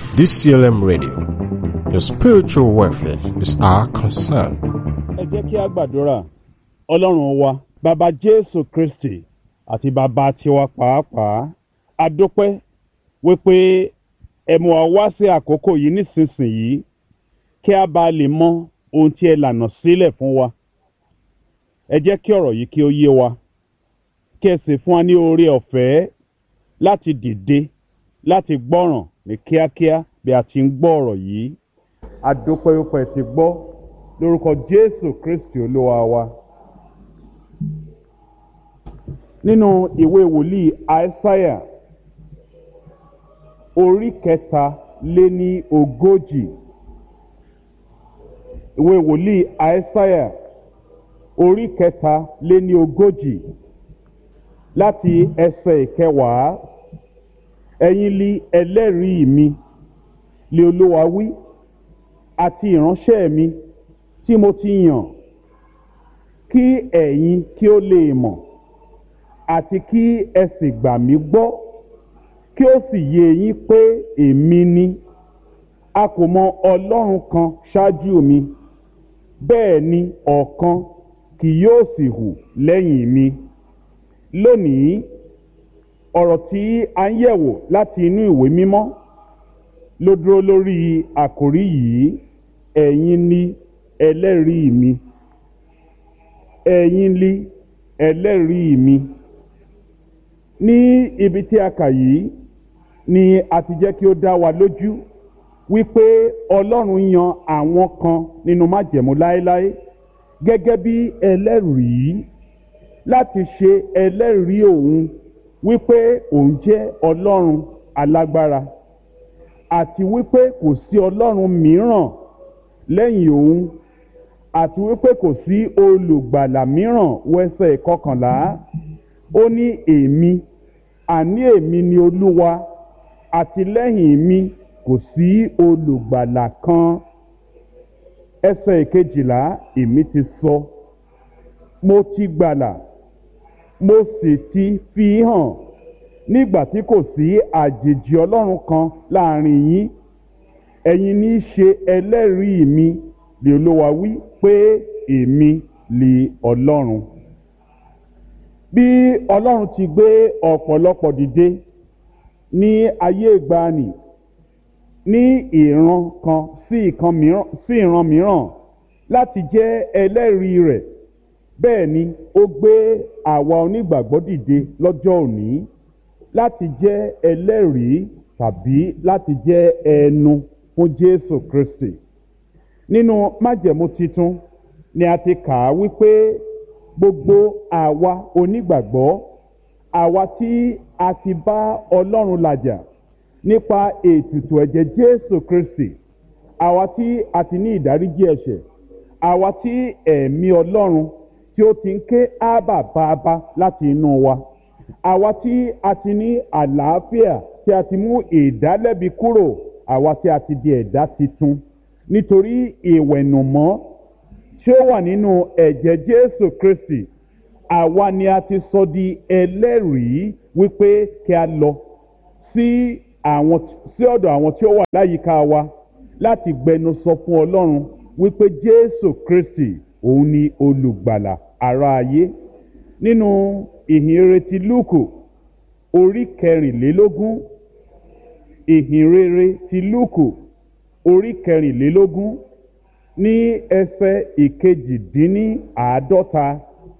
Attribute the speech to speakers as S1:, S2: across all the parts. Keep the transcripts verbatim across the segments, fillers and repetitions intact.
S1: D C L M Radio. Your spiritual welfare is our concern.
S2: Ẹ jẹ́ kí a gbàdúrà. Ọlọ́run wa, bàbá Jésù Kristi àti bàbá tiwa pàápàá, a dúpẹ́ wípé ẹ mú wa wá sí àkókò yìí nísinsìnyí kí a bá lè mọ ohun tí ẹ lànà sílẹ̀ fún wa. Ẹ jẹ́ kí ọ̀rọ̀ yìí kí ó yé wa, kí ẹ sì fún wa ní oore ọ̀fẹ́ láti dìde, láti gbọ́ràn ní kíákíá bí a ti ń gbọ́ ọ̀rọ̀ yìí. A dúpẹ́ wípé ẹ ti gbọ́ lórúkọ Jésù Kristi Olúwa wa. Nínú ìwé wòlíì Aísáyà orí kẹta lé ní ogójì, ìwé wòlíì Aísáyà orí kẹta lé ní ogójì láti ẹsẹ̀ ìkẹwàá. Ẹ̀yin li ẹlẹ́rìí mi, lé Olúwa wí, àti ìránṣẹ́ mi tí mo ti yàn, kí ẹ̀yin kí ó lè mọ̀, àti kí ẹ sì gbà mí gbọ́, kí ó sì yé yín pé èmi ni. A kò mọ Ọlọ́run kan ṣáájú mi, bẹ́ẹ̀ ni ọ̀kan kì yóò sì hù lẹ́yìn mi. Lónìí, ọ̀rọ̀ tí a ń yẹ̀wò láti inú ìwé mímọ́ ló dúró lórí àkòrí yìí: ẹ̀yin ni ẹlẹ́rìí mi. Ẹ̀yin ni ẹlẹ́rìí mi. Ní ibi tí a kà yìí ni a ti jẹ́ kí ó dá wa lójú wípé Ọlọ́run yan àwọn kan nínú májẹ̀mú láéláé gẹ́gẹ́ bí ẹlẹ́rìí láti ṣe ẹlẹ́rìí òun wípé òun jẹ́ Ọlọ́run alágbára, àti wípé kò sí Ọlọ́run mìíràn lẹ́yìn òun, àti wípé kò sí olùgbàlà mìíràn. Wẹ́sẹ̀ kọkànlá, ó ní èmi, àní èmi ni Olúwa, àti lẹ́yìn mi kò sí olùgbàlà kan. Ẹsẹ̀ ìkejìlá, èmi ti sọ, mo ti gbàlà, mo sì ti fi hàn, nígbà tí kò sí àjèjì Ọlọ́run kan láàrin yín. Ẹ̀yin ní í ṣe ẹlẹ́rìí mi, lé Olúwa wí, pé èmi lé Ọlọ́run. Bí Ọlọ́run ti gbé ọ̀pọ̀lọpọ̀ dìde ní ayé ìgbàanì, ní ìran kan sí ìkan mìíràn sí ìran mìíràn láti jẹ́ ẹlẹ́rìí rẹ̀, bẹ́ẹ̀ ni ó gbé àwa onígbàgbọ́ dìde lọ́jọ́ òní láti jẹ́ ẹlẹ́rìí tàbí láti jẹ́ ẹnu fún Jésù Kristi. Nínú májẹ̀mú titun ni a ti kà á wípé gbogbo àwa onígbàgbọ́, àwa tí a ti bá Ọlọ́run làjà nípa ètùtù ẹ̀jẹ̀ Jésù Kristi, àwa tí a ti ní ìdáríjì ẹ̀ṣẹ̀, àwa tí ẹ̀mí Ọlọ́run tí ó ti ń ké ábà bàbá láti inú wa, àwa tí a ti ní àlàáfíà, tí a ti mú ìdálẹ́bi kúrò, àwa tí a ti di ẹ̀dá titun nítorí ìwẹ̀nùmọ́ tí ó wà nínú ẹ̀jẹ̀ Jésù Kristi. Àwa ni a ti sọ di ẹlẹ́rìí wípé kí a lọ sí àwọn sí ọ̀dọ̀ àwọn tí ó wà láyìíká wa láti gbẹnu sọ fún Ọlọ́run wípé Jésù Kristi òun ni olùgbàlà ará ayé. Nínú ìhìnrere ti Lúùkù orí kẹrìnlélógún, ìhìnrere ti Lúùkù orí kẹrìnlélógún ní ẹsẹ̀ ìkejìdínní àádọ́ta,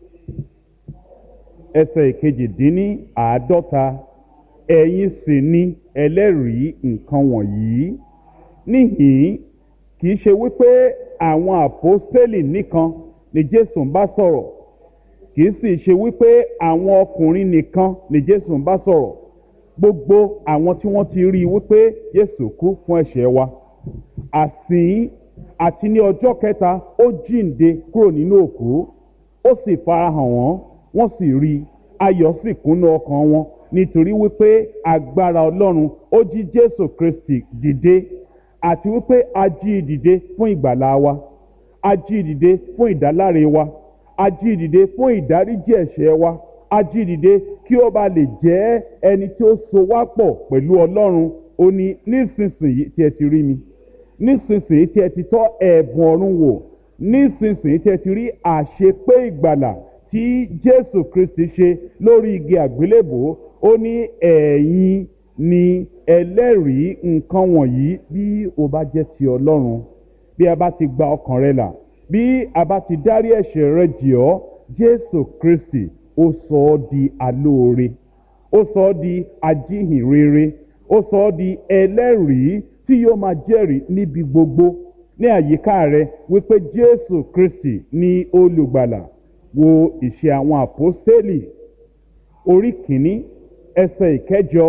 S2: ẹsẹ̀ ìkejìdínní àádọ́ta, ẹ̀yin sì ni ẹlẹ́rìí nǹkan wọ̀nyí. Níhìn-ín kì í ṣe wípé àwọn àpọ́stélì nìkan ni Jésù ń bá sọ̀rọ̀, kì í sì ṣe wípé àwọn ọkùnrin nìkan ni Jésù ń bá sọ̀rọ̀. Gbogbo àwọn tí wọ́n ti rí wípé Jésù kú fún ẹ̀ṣẹ̀ wa, àsìn àti ní ọjọ́ kẹta ó jíǹde kúrò nínú òkú, ó sì farahàn wọ́n, wọ́n sì rí, ayọ̀ sì kúnnú ọkàn wọn nítorí wípé agbára Ọlọ́run ó jí Jésù Kristi dìde, àti wípé a jí i dìde fún ìgbàlà wa, a jí i dìde fún ìdáláre wa, a jí i dìde fún ìdáríjì ẹ̀ṣẹ̀ wa, a jí i dìde kí ó bá lè jẹ́ ẹni tí ó so wá pọ̀ pẹ̀lú Ọlọ́run. ó ní nísinsìnyí tí ẹ ti rí mi, nísinsìnyí tí ẹ ti tọ́ ẹ̀bùn ọ̀run wò, nísinsìnyí tí ẹ ti rí àṣepé ìgbàlà tí Jésù Kristi ṣe lórí igi àgbélébò, ó ní ẹ̀yin ni ẹlẹ́rìí nǹkan wọ̀nyí bí o bá jẹ́ ti Ọlọ́run, bí a bá ti gba ọkàn rẹ là, bí a bá ti dárí ẹ̀ṣẹ̀ rẹ jì ọ́. Jésù Kristi ó sọ ọ́ di alóore, ó sọ ọ́ di ajíhìnrere, ó sọ ọ́ di ẹlẹ́rìí tí yóò máa jẹ́rìí níbi gbogbo ní àyíká rẹ wípé Jésù Kristi ni olùgbàlà. Wo ìṣe àwọn àpọ́stélì orí kìíní ẹsẹ̀ ìkẹjọ.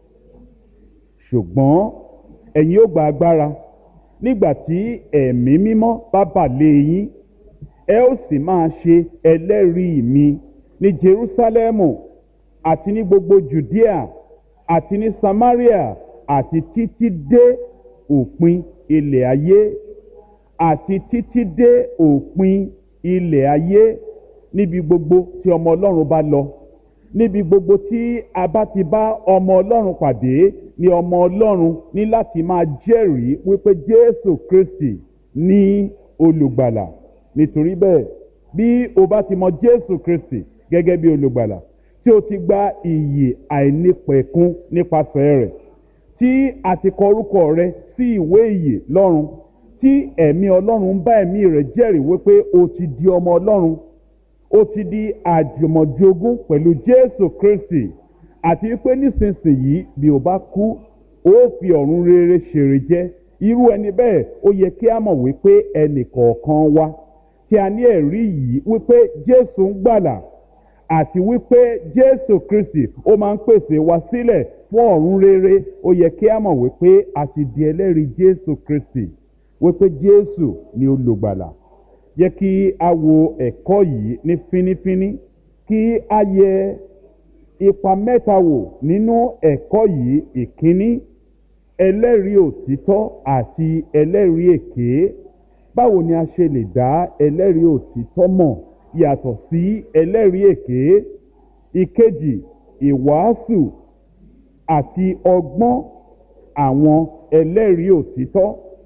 S2: Ṣùgbọ́n ẹ̀yin ó gba agbára nígbà tí ẹ̀mí mímọ́ bá bà lé yín, ẹ ó sì máa ṣe ẹlẹ́rìí mi ní Jerúsálẹ́mù àti ní gbogbo Jùdíà àti ní Samaria àti títí dé òpin ilẹ̀ ayé, àti títí dé òpin ilẹ̀ ayé. Níbi gbogbo tí ọmọ Ọlọ́run bá lọ, níbi gbogbo tí a bá ti bá ọmọ Ọlọ́run pàdé, ni ọmọ Ọlọ́run ní láti máa jẹ́rìí wípé Jésù Kristi ní olùgbàlà. Nítorí bẹ́ẹ̀, bí o bá ti mọ Jésù Kristi gẹ́gẹ́ bí olùgbàlà, tí o ti gba ìyè àìnípẹ̀kun nípasẹ̀ rẹ̀, tí a ti kọ orúkọ rẹ sí ìwé ìyè lọ́run, tí ẹ̀mí Ọlọ́run bá ẹ̀mí rẹ̀ jẹ́rìí wípé o ti di ọmọ Ọlọ́run, ó ti di àjùmọ̀jogún pẹ̀lú Jésù Kristi, àti wípé nísinsìnyí bí o bá kú, ó fi ọ̀run rere ṣèrè jẹ. Irú ẹni bẹ́ẹ̀ ó yẹ kí a mọ̀ wípé ẹnì kọ̀ọ̀kan wa tí a ní ẹ̀rí yìí wípé Jésù ń gbàlà, àti wípé Jésù Kristi ó máa ń pèsè wa sílẹ̀ fún ọ̀run rere, ó yẹ kí a mọ̀ wípé a ti di ẹlẹ́rìí Jésù Kristi, wípé Jésù ni olùgbàlà. Jẹ́ kí a wo ẹ̀kọ́ yìí ní fínífíní, kí a yẹ ipa mẹ́ta wò nínú ẹ̀kọ́ yìí. Ìkíní, ẹlẹ́rìí òtítọ́ àti ẹlẹ́rìí èké. Báwo ni a ṣe lè dá ẹlẹ́rìí òtítọ́ mọ̀ yàtọ̀ sí ẹlẹ́rìí èké? Ìkejì, ìwàásù àti ọgbọ́n àwọn ẹlẹ́rìí òtítọ́.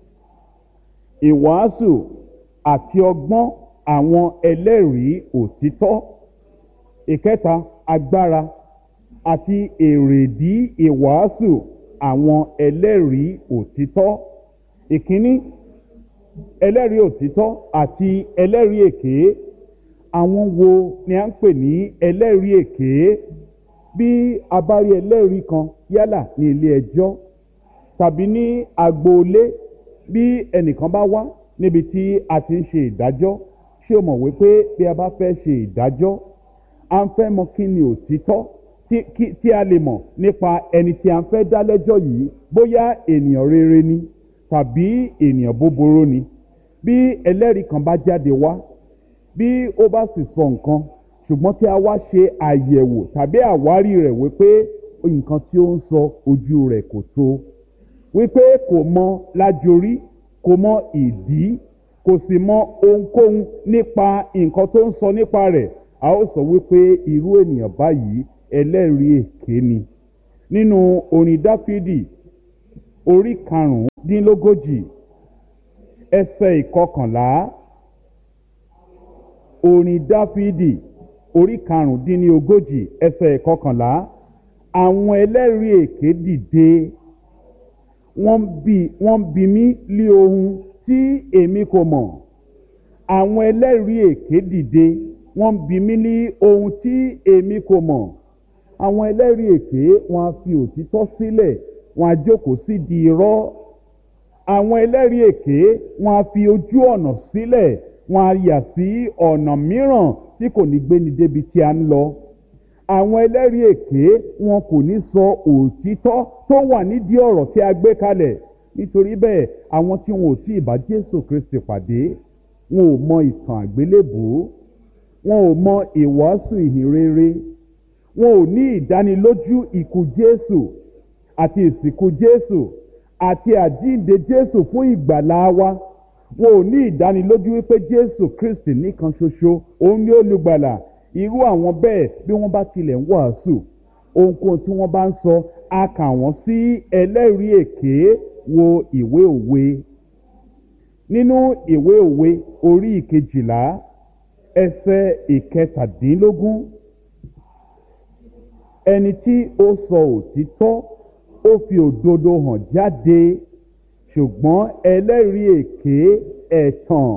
S2: Ìwàásù àti ọgbọ́n àwọn ẹlẹ́rìí òtítọ́. Ìkẹta, agbára àti èrèdí ìwàásù àwọn ẹlẹ́rìí òtítọ́. Ìkíní, ẹlẹ́rìí òtítọ́ àti ẹlẹ́rìí èké. Àwọn wo ni a ń pè ní ẹlẹ́rìí èké? Bí a bá rí ẹlẹ́rìí kan yálà ní ilé ẹjọ́ tàbí ní agboolé, bí ẹnìkan bá wá níbi tí a ti ń ṣe ìdájọ́, ṣé o mọ̀ wípé bí a bá fẹ́ ṣe ìdájọ́, a ń fẹ́ mọ̀ kí ni òtítọ́ tí, kí, tí a lè mọ̀ nípa ẹni tí a ń fẹ́ dá lẹ́jọ́ yìí, bóyá ènìyàn rere ni tàbí ènìyàn búburú ni. Bí ẹlẹ́rìí kan bá jáde wá, bí ó bá sì sọ nǹkan, ṣùgbọ́n tí a wá ṣe àyẹ̀wò tàbí àwárí rẹ̀ wípé nǹkan tí ó ń sọ ojú rẹ̀ kò tó, wípé kò mọ lájorí, kò mọ ìdí, kò sì mọ ohunkóhun nípa nǹkan tó ń sọ nípa rẹ̀, a ó sọ wípé irú ènìyàn báyìí ẹlẹ́rìí èké ni. Nínú orin Dáfídì orí karùndínlógójì ẹsẹ̀ ìkọkànlá, orin Dáfídì orí karùndínlógójì ẹsẹ̀ ìkọkànlá, àwọn ẹlẹ́rìí èké dìde, wọ́n bi wọ́n bi mí lé ohun tí èmi kò mọ̀. Àwọn ẹlẹ́rìí èké dìde, wọ́n bi mí lé ohun tí èmi kò mọ̀. Àwọn ẹlẹ́rìí èké wọ́n á fi òtítọ́ sílẹ̀, wọ́n á jókòó sí di irọ́. Àwọn ẹlẹ́rìí èké wọ́n á fi ojú ọ̀nà sílẹ̀, wọ́n á yà sí ọ̀nà mìíràn tí kò ní gbéni débi tí a ń lọ. Àwọn ẹlẹ́rìí èké wọn kò ní sọ òtítọ́ tó wà nídìí ọ̀rọ̀ tí a gbé kalẹ̀. Nítorí bẹ́ẹ̀, àwọn tí wọn ò tí ì bá Jésù Kristi pàdé, wọn ò mọ ìtàn àgbélébùú, wọn ò mọ ìwàásù ìhìnrere, wọn ò ní ìdánilójú ikú Jésù àti ìsìnkú Jésù àti àjíǹde Jésù fún ìgbàlá wa. Wọn ò ní ìdánilójú wípé Jésù Kristi nìkan ṣoṣo òun ni olùgbàlà. Irú àwọn bẹ́ẹ̀ bí wọ́n bá tilẹ̀ ń wàásù ohunkóhun tí wọ́n bá ń sọ a kà wọ́n sí ẹlẹ́rìí èké. Wo ìwé òwe, nínú ìwé òwe orí ìkejìlá ẹsẹ̀ ìkẹtàdínlógún, ẹni tí ó sọ òtítọ́ ó fi òdodo hàn jáde, ṣùgbọ́n ẹlẹ́rìí èké ẹ̀tàn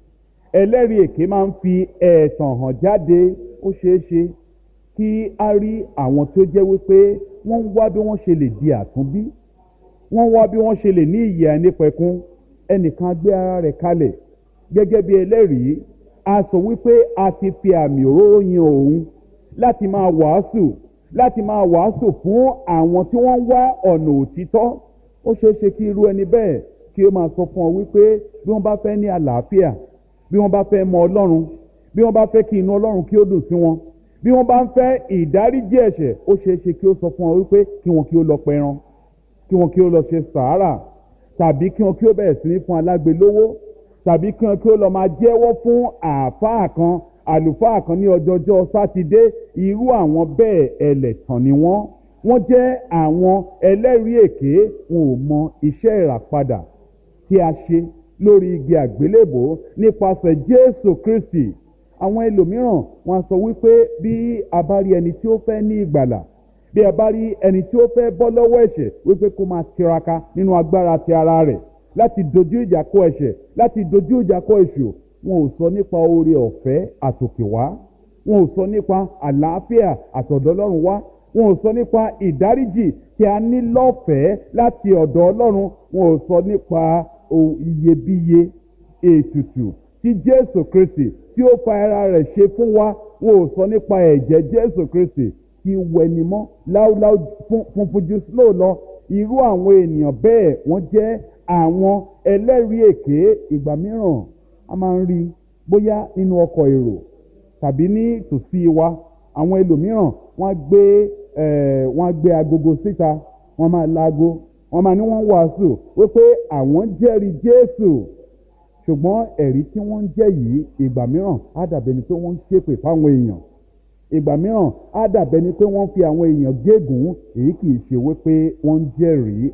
S2: ẹlẹ́rìí èké máa ń fi ẹ̀tàn hàn jáde. Ó ṣeé ṣe kí a rí àwọn tó jẹ́ wípé wọ́n ń wá bí wọ́n ṣe lè di àtúnbí, wọ́n wá bí wọ́n ṣe lè ní ìyè àìnípẹ̀kun. Ẹnìkan gbé ara rẹ̀ kalẹ̀ gẹ́gẹ́ bí ẹlẹ́rìí, a sọ wípé a ti fi àmì òróró yan òun láti máa wàásù láti máa wàásù fún àwọn tí wọ́n ń wá ọ̀nà òtítọ́. Ó ṣeé ṣe kí irú ẹni bẹ́ẹ̀ kí ó máa sọ fún ọ wípé bí wọ́n bá fẹ́ ní àlàáfíà, bí wọ́n bá fẹ́ mọ Ọlọ́run, bí wọ́n bá fẹ́ kí inú Ọlọ́run kí ó dùn sí wọn, bí wọ́n bá ń fẹ́ ìdáríjì ẹ̀ṣẹ̀, ó ṣeé ṣe kí ó sọ fún ọ wípé kí wọn kí ó lọ pẹran, kí wọn kí ó lọ ṣe sàárà, tàbí kí wọn kí ó bẹ̀rẹ̀ sí ní fún alágbe lówó, tàbí kí wọn kí ó lọ máa jẹ́wọ́ fún àáfàá kan, àlùfáà kan ní ọjọ́jọ́ sátidé. Irú àwọn bẹ́ẹ̀ ẹlẹ́tàn ni wọ́n. Wọ́n jẹ́ àwọn ẹlẹ́rìí èké. Wọn ò mọ iṣẹ́ ìràpadà tí a ṣe lórí igi àgbélébò nípasẹ̀ Jésù Kristi. Àwọn ẹlòmíràn wọn sọ wípé bí a bá rí ẹni tí ó fẹ́ ní ìgbàlà, bí a bá rí ẹni tí ó fẹ́ bọ́ lọ́wọ́ ẹ̀ṣẹ̀, wípé kó máa tiraka nínú agbára ti ara rẹ̀ láti dojú ìjà kọ ẹ̀ṣẹ̀, láti dojú ìjà kọ èṣù. Wọn ò sọ nípa oore ọ̀fẹ́ àtòkè wá, wọn ò sọ nípa àlàáfíà àtọ̀dọ̀ Ọlọ́run wá, wọn ò sọ nípa ìdáríjì tí a ní lọ́fẹ̀ẹ́ láti ọ̀dọ̀ Ọlọ́run, wọn ò sọ nípa iyebíye ètùtù tí Jésù Kristi tí ó fa ara rẹ̀ ṣe fún wa, wọn ò sọ nípa ẹ̀jẹ̀ Jésù Kristi tí wẹnimọ́ láúláú funfun ju snow lọ. Irú àwọn ènìyàn bẹ́ẹ̀ wọ́n jẹ́ àwọn ẹlẹ́rìí èké. Ìgbà mìíràn a máa ń rí bóyá nínú ọkọ̀ èrò tàbí ní tòsí wa, àwọn ẹlòmíràn wọ́n gbé wọ́n gbé agogo síta, wọ́n máa laago, wọ́n máa ní wọ́n wàásù wípé àwọn jẹ́rìí Jésù, ṣùgbọ́n ẹ̀rí tí wọ́n ń jẹ́ yìí ìgbà mìíràn á dàbẹ̀ ni pé wọ́n ń ṣépè fáwọn èèyàn, ìgbà mìíràn á dàbẹ̀ ni pé wọ́n fi àwọn èèyàn gégùn. Èyí kì í ṣe wípé wọ́n ń jẹ́rìí.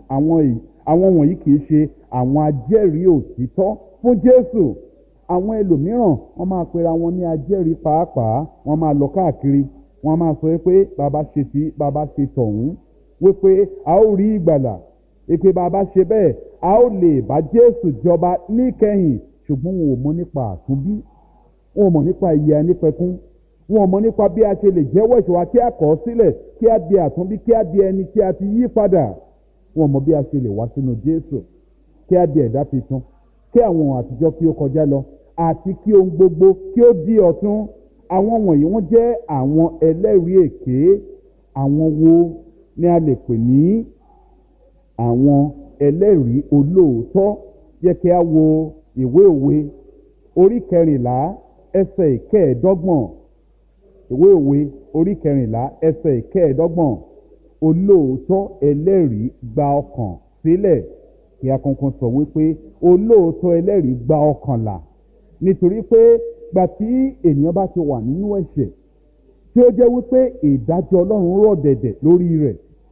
S2: Àwọn wọ̀nyí kì í ṣe àwọn ajẹ́rìí òtítọ́ fún Jésù. Àwọn ẹlòmíràn wọ́n máa pera wọn ní ajẹ́rìí pàápàá, wọ́n máa lọ káàkiri, wọ́n máa sọ wípé bàbá ṣe tí bàbá ṣe tọ̀hún, wípé a ó rí ìgbàlà, wípé bàbá ṣe bẹ́ẹ̀ a ó lè bá Jésù jọba níkẹyìn. Ṣùgbọ́n wọn ò mọ̀ nípa àtúnbí, wọn ò mọ̀ nípa ìyè àìnípẹ̀kun, wọn ò mọ̀ nípa bí a ṣe lè jẹ́wọ́ ẹ̀ṣẹ̀ wa kí a kọ̀ ọ́ sílẹ̀, kí a di àtúnbí, kí a di ẹni tí a ti yí padà. Wọn ò mọ̀ bí a ṣe lè wá sínú Jésù, kí a di ẹ̀dá tuntun, kí àwọn ohun àtijọ́ kí ó kọjá lọ, àti kí ohun gbogbo kí ó di ọ̀tun. Àwọn wọ̀nyí wọ́n jẹ́ àwọn ẹlẹ́rìí èké. Àwọn wo ni a lè pè ní àwọn ẹlẹ́rìí olóòótọ́? Jẹ́ kí a wo ìwé òwe orí kẹrìnlá ẹsẹ̀ ìkẹẹ̀ẹ́dọ́gbọ̀n. Ìwé òwe orí kẹrìnlá ẹsẹ̀ ìkẹẹ̀ẹ́dọ́gbọ̀n. Olóòótọ́ ẹlẹ́rìí gba ọkàn sílẹ̀. Kí a kankan sọ wípé olóòótọ́ ẹlẹ́rìí gba ọkàn là. Nítorí pé gbà tí ènìyàn bá ti wà nínú ẹ̀ṣẹ̀ tí ó jẹ́ wípé ìdájọ́ Ọlọ́run rọ̀ dẹ̀dẹ̀ lórí rẹ̀,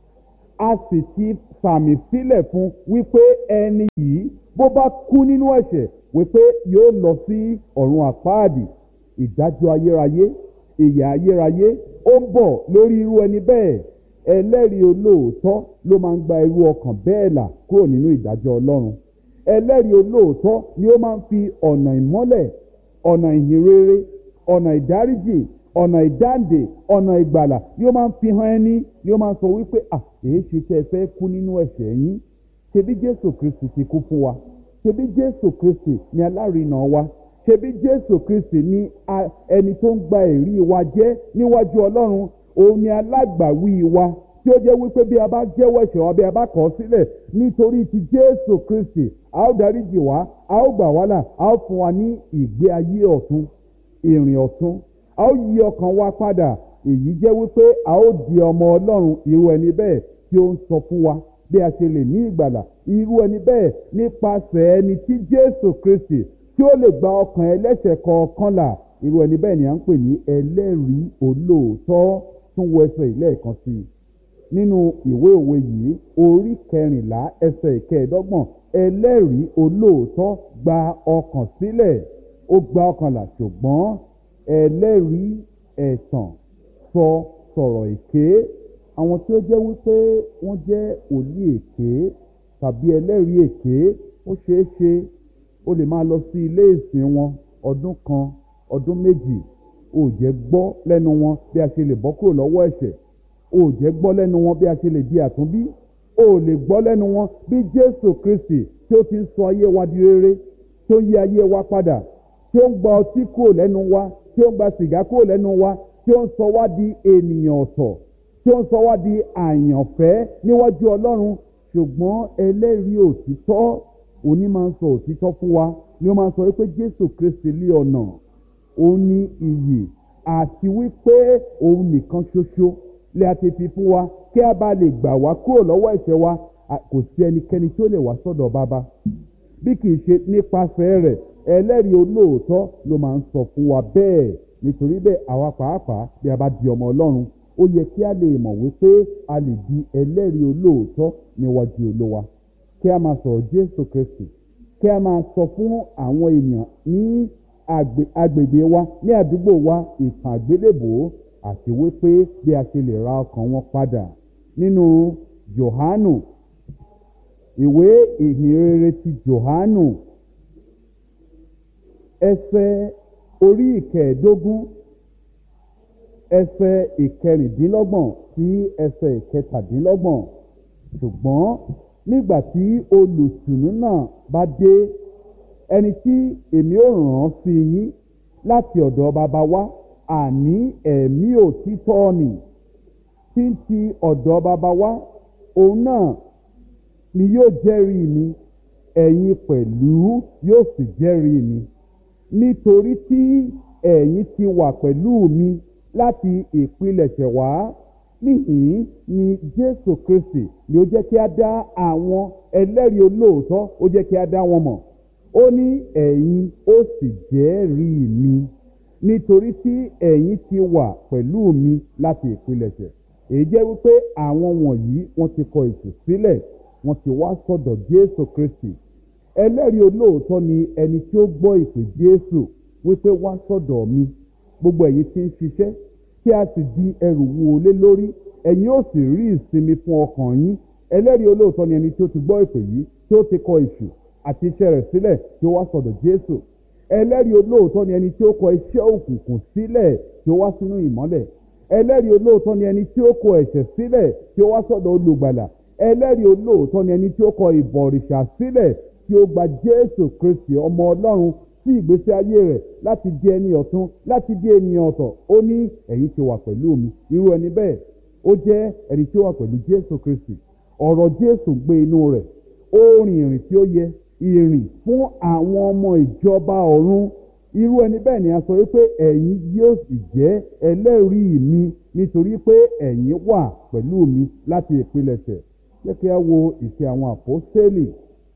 S2: a sì ti sàmì sílẹ̀ fún wípé ẹni yìí bó bá kú nínú ẹ̀ṣẹ̀ wípé yóò lọ sí ọ̀run àpáàdì, ìdájọ́ ayérayé, ìyà ayérayé ó ń bọ̀ lórí irú ẹni bẹ́ẹ̀. Ẹlẹ́rìí olóòótọ́ ló máa ń gba irú ọkàn bẹ́ẹ̀ là kúrò nínú ìdájọ́ Ọlọ́run. Ẹlẹ́rìí olóòótọ́ ni ó máa ń fi ọ̀nà ìmọ́lẹ̀, ọ̀nà ìhìnrere, ọ̀nà ìdáríjì, ọ̀nà ìdáǹdè, ọ̀nà ìgbàlà ni ó máa ń fi hàn ẹni, ni ó máa ń sọ wípé à èyí ṣe tẹ́ ẹ fẹ́ kú nínú ẹ̀ṣẹ̀ yín. Ṣebí Jésù Kristi ti kú fún wa, ṣebí Jésù Kristi ni alárinà wa, ṣebí Jésù Kristi ni ẹni tó ń gba ẹ̀rí wa jẹ́ níwájú Ọlọ́run. Òun ni alágbàwí wa, tí ó jẹ́ wípé bí a bá jẹ́wọ́ ẹ̀ṣẹ̀ wa, bí a bá kọ̀ ọ́ sílẹ̀ nítorí ti Jésù Kristi, a ó dáríjì wá, a ó gbà wá là, a ó fún wa ní ìgbé ayé ọ̀tun, ìrìn ọ̀tun, a ó yí ọkàn wa padà. Èyí jẹ́ wípé a ó di ọmọ Ọlọ́run. Irú ẹni bẹ́ẹ̀ tí ó ń sọ fún wa bí a ṣe lè ní ìgbàlà. Irú ẹni bẹ́ẹ̀ nípasẹ̀ ẹni tí Jésù Kristi tí ó lè gba ọkàn ẹlẹ́ṣẹ̀ kọ̀ọ̀kan là. Irú ẹni bẹ́ẹ̀ ni à ń pè ní ẹlẹ́rìí olóòótọ́. Tún wo ẹsẹ̀ ilé ẹ̀kan sí i. nínú ìwé òwe yìí orí kẹrìnlá ẹsẹ̀ ìkẹẹ̀ẹ́dọ́gbọ̀n ẹlẹ́rìí olóòótọ́ gba ọkàn sílẹ̀ ó gba ọkàn là ṣùgbọ́n ẹlẹ́rìí ẹ̀tàn sọ sọ̀rọ̀ èké. Àwọn tí ó jẹ́ wípé wọ́n jẹ́ òlí èké tàbí ẹlẹ́rìí èké ó ṣeé ṣe ó lè máa lọ sí ilé ìsìn wọn ọdún kan ọdún méjì ó jẹ́ gbọ́ lẹ́nu wọn bí a ṣe lè bọ́ kúrò lọ́wọ́ ẹ̀ṣẹ̀ ó jẹ́ gbọ́ lẹ́nu wọn bí a ṣe lè di àtúnbí ó lè gbọ́ lẹ́nu wọn bí Jésù Kristi tí ó ti ń sọ ayé wa di rere tí ó ń yí ayé wa padà tí ó ń gba ọtí kúrò lẹ́nu wa tí ó ń gba sìgá kúrò lẹ́nu wa tí ó ń sọ wá di ènìyàn ọ̀tọ̀ tí ó ń sọ wá di àyànfẹ́ níwájú Ọlọ́run. Ṣùgbọ́n ẹlẹ́rìí òtítọ́ òní máa ń sọ òtítọ́ fún wa ni ó máa ń sọ wípé Jésù Kristi lé ọ̀nà òun ní iyì àti wípé òun nìkan ṣoṣo lè àti fi fún wa kí a bá lè gbà wá kúrò lọ́wọ́ ẹ̀ṣẹ̀ wa. Kò sí ẹnikẹ́ni tí ó lè wá sọ́dọ̀ bàbá bí kì í ṣe nípasẹ̀ rẹ̀. Ẹlẹ́rìí olóòótọ́ ló máa ń sọ fún wa bẹ́ẹ̀. Nítorí bẹ́ẹ̀ àwa pàápàá bí a bá di ọmọ Ọlọ́run ó yẹ kí a lè mọ̀ wípé a lè di ẹlẹ́rìí olóòótọ́ níwájú Olúwa kí a máa sọ̀rọ̀ Jésù Kristi kí a máa sọ fún àwọn èèyàn ní agbègbè wa ní àdúgbò wa ìtàn àgbélébùú àti wípé bí a ṣe lè ra ọkàn wọn padà. Nínú Jòhánù ìwé ìhìnrere ti Jòhánù ẹsẹ̀ orí ìkẹẹ̀ẹ́dógún ẹsẹ̀ ìkẹrìndínlọ́gbọ̀n sí ẹsẹ̀ ìkẹtàdínlọ́gbọ̀n. Ṣùgbọ́n nígbà tí olùtùnú náà bá dé ẹni tí èmi ó rán án sí yín láti ọ̀dọ̀ bàbá wa àní ẹ̀mí òtítọ́ nì tí ń ti ọ̀dọ̀ bàbá wa òun náà ni yóò jẹ́rìí mi ẹ̀yin pẹ̀lú yóò sì jẹ́rìí mi nítorí tí ẹ̀yin ti wà pẹ̀lú mi láti ìpilẹ̀ṣẹ̀ wá. Níhìn ni Jésù Kristi ni ó jẹ́ kí a dá àwọn ẹlẹ́rìí olóòótọ́ ó jẹ́ kí a dá wọn mọ̀. Ó ní ẹ̀yin ó sì jẹ́rìí mi nítorí tí ẹ̀yin ti wà pẹ̀lú mi láti ìpilẹ̀ṣẹ̀. Èyí jẹ́ wípé àwọn wọ̀nyí wọ́n ti kọ ètò sílẹ̀ wọ́n ti wá sọ́dọ̀ Jésù Kristi. Ẹlẹ́rìí olóòótọ́ ni ẹni tí ó gbọ́ ìpè Jésù wípé wá sọ́dọ̀ mi gbogbo ẹ̀yin tí ń ṣiṣẹ́ tí a sì di ẹrù wúwo lé lórí ẹ̀yin ó sì rí ìsinmi fún ọkàn yín. Ẹlẹ́rìí olóòótọ́ ni ẹni tí ó ti gbọ́ ìpè yìí tí ó ti kọ èṣù àti iṣẹ́ rẹ̀ sílẹ̀ tí ó wá sọ́dọ̀ Jésù. Ẹlẹ́rìí olóòótọ́ ni ẹni tí ó kọ iṣẹ́ òkùnkùn sílẹ̀ tí ó wá sínú ìmọ́lẹ̀. Ẹlẹ́rìí olóòótọ́ ni ẹni tí ó kọ ẹ̀ṣẹ̀ sílẹ̀ tí ó wá sọ́dọ̀ olùgbàlà. Ẹlẹ́rìí olóòótọ́ ni ẹni tí ó kọ ìbọ̀rìṣà sílẹ̀ tí ó gba Jésù Kristi ọmọ Ọlọ́run sí ìgbésí ayé rẹ̀ láti di ẹni ọ̀tun láti di ènìyàn ọ̀tọ̀. Ó ní ẹ̀yin ti wà pẹ̀lú mi. Irú ẹni bẹ́ẹ̀ ó jẹ́ ẹni tí ó wà pẹ̀lú Jésù Kristi. Ọ̀rọ̀ Jésù gbé inú rẹ̀ ó rìn ìrìn tí ó yẹ ìrìn fún àwọn ọmọ ìjọba ọ̀run. Irú ẹni bẹ́ẹ̀ ni a sọ wípé ẹ̀yin yóò sì jẹ́ ẹlẹ́rìí mi nítorí pé ẹ̀yin wà pẹ̀lú mi láti ìpilẹ̀ṣẹ̀. Jẹ́ kí a wo ìṣe àwọn àpọ́stélì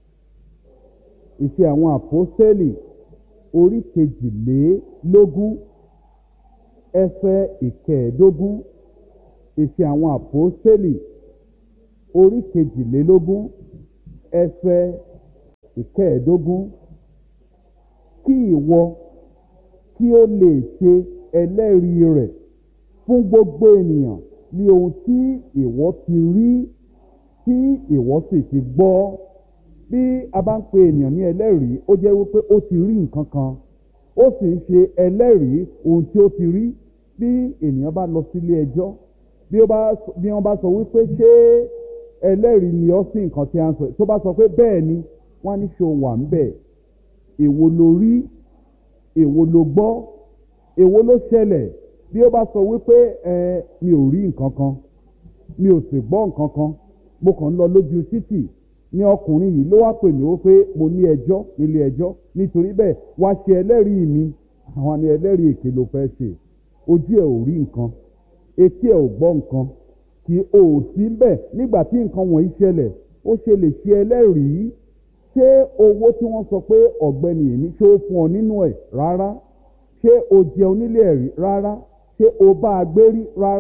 S2: ìṣe àwọn àpọ́stélì orí kejìlélógún ẹsẹ̀ ìkẹẹ̀ẹ́dógún. Ìṣe àwọn àpọ́stélì orí kejìlélógún ẹsẹ̀ ìkẹẹ̀ẹ́dógún. Kí ìwọ kí ó lè ṣe ẹlẹ́rìí rẹ̀ fún gbogbo ènìyàn ní ohun tí ìwọ ti rí tí ìwọ sì ti gbọ́. Bí a bá ń pe ènìyàn ní ẹlẹ́rìí ó jẹ́ wípé ó ti rí nǹkan kan ó sì ń ṣe ẹlẹ́rìí ohun tí ó ti rí. Bí ènìyàn bá lọ sílé ẹjọ́ bí wọ́n bá sọ wípé ṣé ẹlẹ́rìí ni ọ́ sí nǹkan tí a ń sọ tó bá sọ pé bẹ́ẹ̀ ni wọ́n á ní ṣé o wà ń bẹ̀. Èwo lo rí èwo lo gbọ́ èwo ló ṣẹlẹ̀. Bí ó bá sọ wípé ẹ mi ò rí nǹkan kan mi ò sì gbọ́ nǹkan kan mo kàn ń lọ lójú títì ní ọkùnrin yìí ló wá pè mí wípé mo ní ẹjọ́ nílé ẹjọ́ nítorí bẹ́ẹ̀ wá ṣe ẹlẹ́rìí mi. Àwọn ni ẹlẹ́rìí èké ló fẹ́ ṣe. Ojú ẹ̀ ò rí nǹkan etí ẹ̀ ò gbọ́ nǹkan kí o ò sí bẹ́ẹ̀ nígbà tí nǹkan wọ̀nyí ṣẹlẹ̀ ó ṣe lè ṣe ẹlẹ́rìí. Ṣé owó tí wọ́n sọ pé ọ̀gbẹ́ni yìí ní ṣé ó fún ọ nínú ẹ̀ rárá? Ṣé o jẹun nílé ẹ̀rí rárá? Ṣé o bá a gbé rí rárá?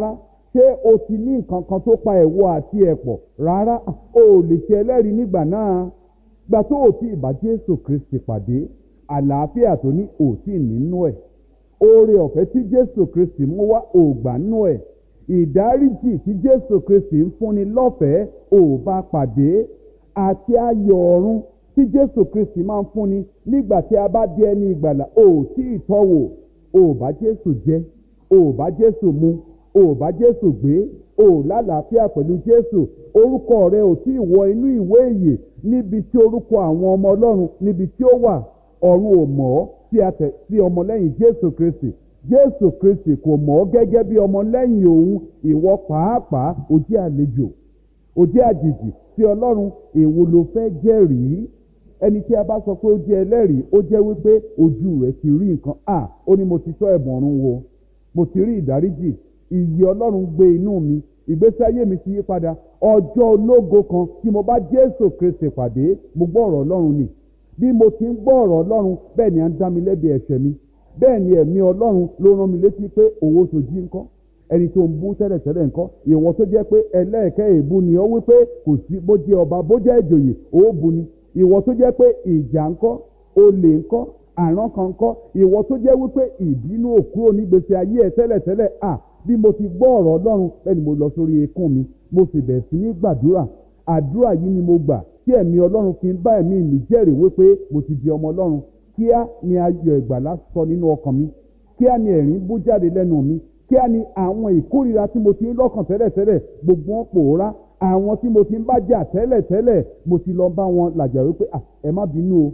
S2: ṣé o ti ní nǹkan kan tó pa ẹ̀wọ̀ àti ẹ̀pọ̀? Rárá, o ò lè ṣe ẹlẹ́rìí nígbà náà. Gbà tó ò tí ì bá Jésù Kristi pàdé, àlàáfíà tó ní ò tí ì nínú ẹ̀. Oore ọ̀fẹ́ tí Jésù Kristi mú wá ò gbà nínú ẹ̀. Ìdáríjì tí Jésù Kristi ń fúnni lọ́fẹ̀ẹ́ ò bá pàdé. Àti ayọ̀ ọ̀run tí Jésù Kristi máa ń fúnni nígbà tí a bá di ẹni ìgbàlà ò tí ì tọ́wò. Ò bá Jésù jẹ, ò bá Jésù mu, ò bá Jésù gbé, ò lálàáfíà pẹ̀lú Jésù. Orúkọ rẹ ò tí ì wọ inú ìwé ìyè níbi tí orúkọ àwọn ọmọ Ọlọ́run níbi tí ó wà. Ọ̀run ò mọ̀ ọ́ sí àtẹ̀ sí ọmọlẹ́yìn Jésù Kristi. Jésù Kristi kò mọ̀ ọ́ gẹ́gẹ́ bí ọmọlẹ́yìn òun. Ìwọ pàápàá o jẹ́ àlejò, o jẹ́ àjèjì sí Ọlọ́run. Èwo lo fẹ́ jẹ́rìí? Ẹni tí a bá sọ pé ó jẹ́ ẹlẹ́rìí, ó jẹ́ wípé ojú rẹ̀ ti rí nǹkan. À, ó ní mo ti tọ́ ẹ̀bùn ọ̀run wò, mo ti rí ìdáríjì, ìyè Ọlọ́run gbé inú mi, ìgbésí ayé mi ti yí padà. Ọjọ́ ológo kan tí mo bá Jésù Kristi pàdé, mo gbọ́ ọ̀rọ̀ Ọlọ́run ni. Bí mo ti ń gbọ́ ọ̀rọ̀ Ọlọ́run, bẹ́ẹ̀ ni à ń dá mi lẹ́bi ẹ̀ṣẹ̀ mi. Bẹ́ẹ̀ ni ẹ̀mí Ọlọ́run ló rán mi létí pé owó tó jí ńkọ́, ẹni tó ń bú tẹ́lẹ̀tẹ́lẹ̀ ńkọ́, ìwọ tó jẹ́ pé ẹlẹ́ẹ̀kẹ́ èébú ni ó wípé kò sí bó jẹ́ ọba bó jẹ́ ìjòyè ó bu ni. Ìwọ tó jẹ́ pé ìjà ńkọ́, olè ńkọ́, àrán kan ńkọ́, ìwọ tó jẹ́ wípé ìbínú òkúrò nígbèsè ayé ẹ̀ tẹ́lẹ̀tẹ́lẹ̀. À, bí mo ti gbọ́ ọ̀rọ̀ Ọlọ́run, bẹ́ẹ̀ ni mo lọ sórí ekún mi, mo sì bẹ̀rẹ̀ sí ní gbàdúrà. Àdúrà yìí ni mo gbà tí ẹ̀mí Ọlọ́run fi ń bá ẹ̀mí mi jẹ́rìí wípé mo ti di ọmọ Ọlọ́run. Kíá ni ayọ̀ ìgbàlà sọ nínú ọkàn mi, kíá ni ẹ̀rín bú jáde lẹ́nu mi, kíá ni àwọn ìkórìíra tí mo ti ń lọ́kàn tẹ́lẹ̀tẹ́lẹ̀ gbogbo wọn pòórá. Àwọn tí mo ti ń bá jà tẹ́lẹ̀tẹ́lẹ̀ mo ti lọ bá wọn làjà wípé à, ẹ má bínú o,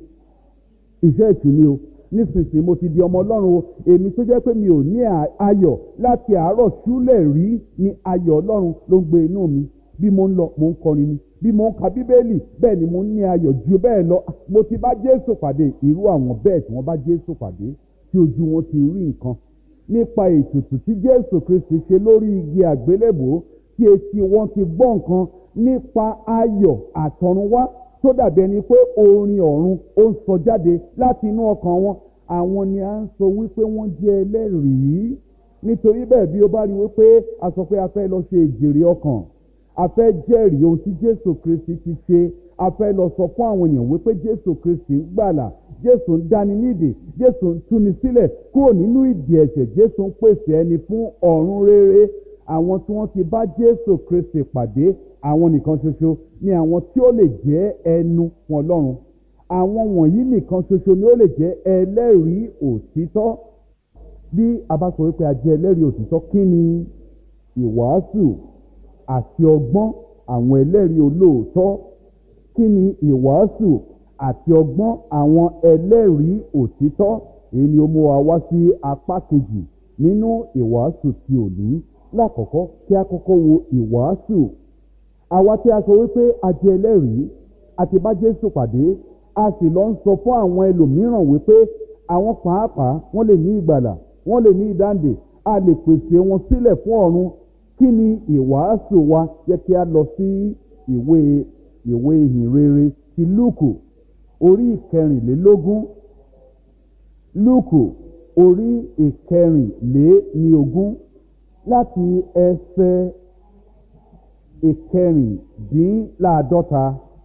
S2: iṣẹ́ èṣù ni o, nísinsìnyí mo ti di ọmọ Ọlọ́run o. Èmi tó jẹ́ pé mi ò ní ayọ̀ láti àárọ̀ ṣúlẹ̀ rí ni ayọ̀ Ọlọ́run ló ń gbé inú mi. Bí mo ń lọ mo ń kọrin ni, bí mo ń ka Bíbélì bẹ́ẹ̀ ni mo ń ní ayọ̀ ju bẹ́ẹ̀ lọ. Mo ti bá Jésù pàdé. Irú àwọn bẹ́ẹ̀ tí wọ́n bá Jésù pàdé tí ojú wọn ti rí nǹkan nípa ètùtù tí Jésù Kristi ṣe lórí igi àgbélébùú, tí etí wọn ti gbọ́ nǹkan nípa ayọ̀ àtọ̀runwá tó dàbí ẹni pé orin ọ̀run ó ń sọ jáde láti inú ọkàn wọn. Àwọn ni à ń sọ wípé wọ́n jẹ́ ẹlẹ́rìí. Nítorí bẹ́ẹ̀ bí ó bá rí wípé a sọ pé a fẹ́ lọ ṣe ìjèrè ọkàn, a fẹ́ jẹ́rìí ohun tí Jésù Kristi ti ṣe, a fẹ́ lọ sọ fún àwọn èèyàn wípé Jésù Kristi ń gbàlà, Jésù ń dáni nídè, Jésù ń túni sílẹ̀ kúrò nínú ìdè ẹ̀ṣẹ̀, Jésù ń pèsè ẹni fún ọ̀run rere. Àwọn tí wọ́n ti bá Jésù Kristi pàdé, àwọn nìkan ṣoṣo ni àwọn tí ó lè jẹ́ ẹnu fún Ọlọ́run. Àwọn wọ̀nyí nìkan ṣoṣo ni ó lè jẹ́ ẹlẹ́rìí òtítọ́. Bí a bá sọ wípé a jẹ́ ẹlẹ́rìí òtítọ́, kí ni ìwàásù àti ọgbọ́n àwọn ẹlẹ́rìí olóòótọ́? Kí ni ìwàásù àti ọgbọ́n àwọn ẹlẹ́rìí òtítọ́? Èyí ni ó mú wa wá sí apá kejì nínú ìwàásù ti òní. Lákọ̀ọ́kọ́ kí a kọ́kọ́ wo ìwàásù. Àwa tí a sọ wípé a jẹ́ ẹlẹ́rìí àti bá Jésù pàdé, a sì lọ ń sọ fún àwọn ẹlòmíràn wípé àwọn pàápàá wọ́n lè ní ìgbàlà, wọ́n lè ní ìdáǹdè, a lè pèsè wọn sílẹ̀ fún ọ̀run. Kí ni ìwàásù wa? Jẹ́ kí a lọ sí ìwé ìwé ìhìnrere ti Lúùkù orí ìkẹrìnlélógún. Lúùkù orí ìkẹrìnléníogún láti ẹsẹ̀ ìkẹrìndínláàádọ́ta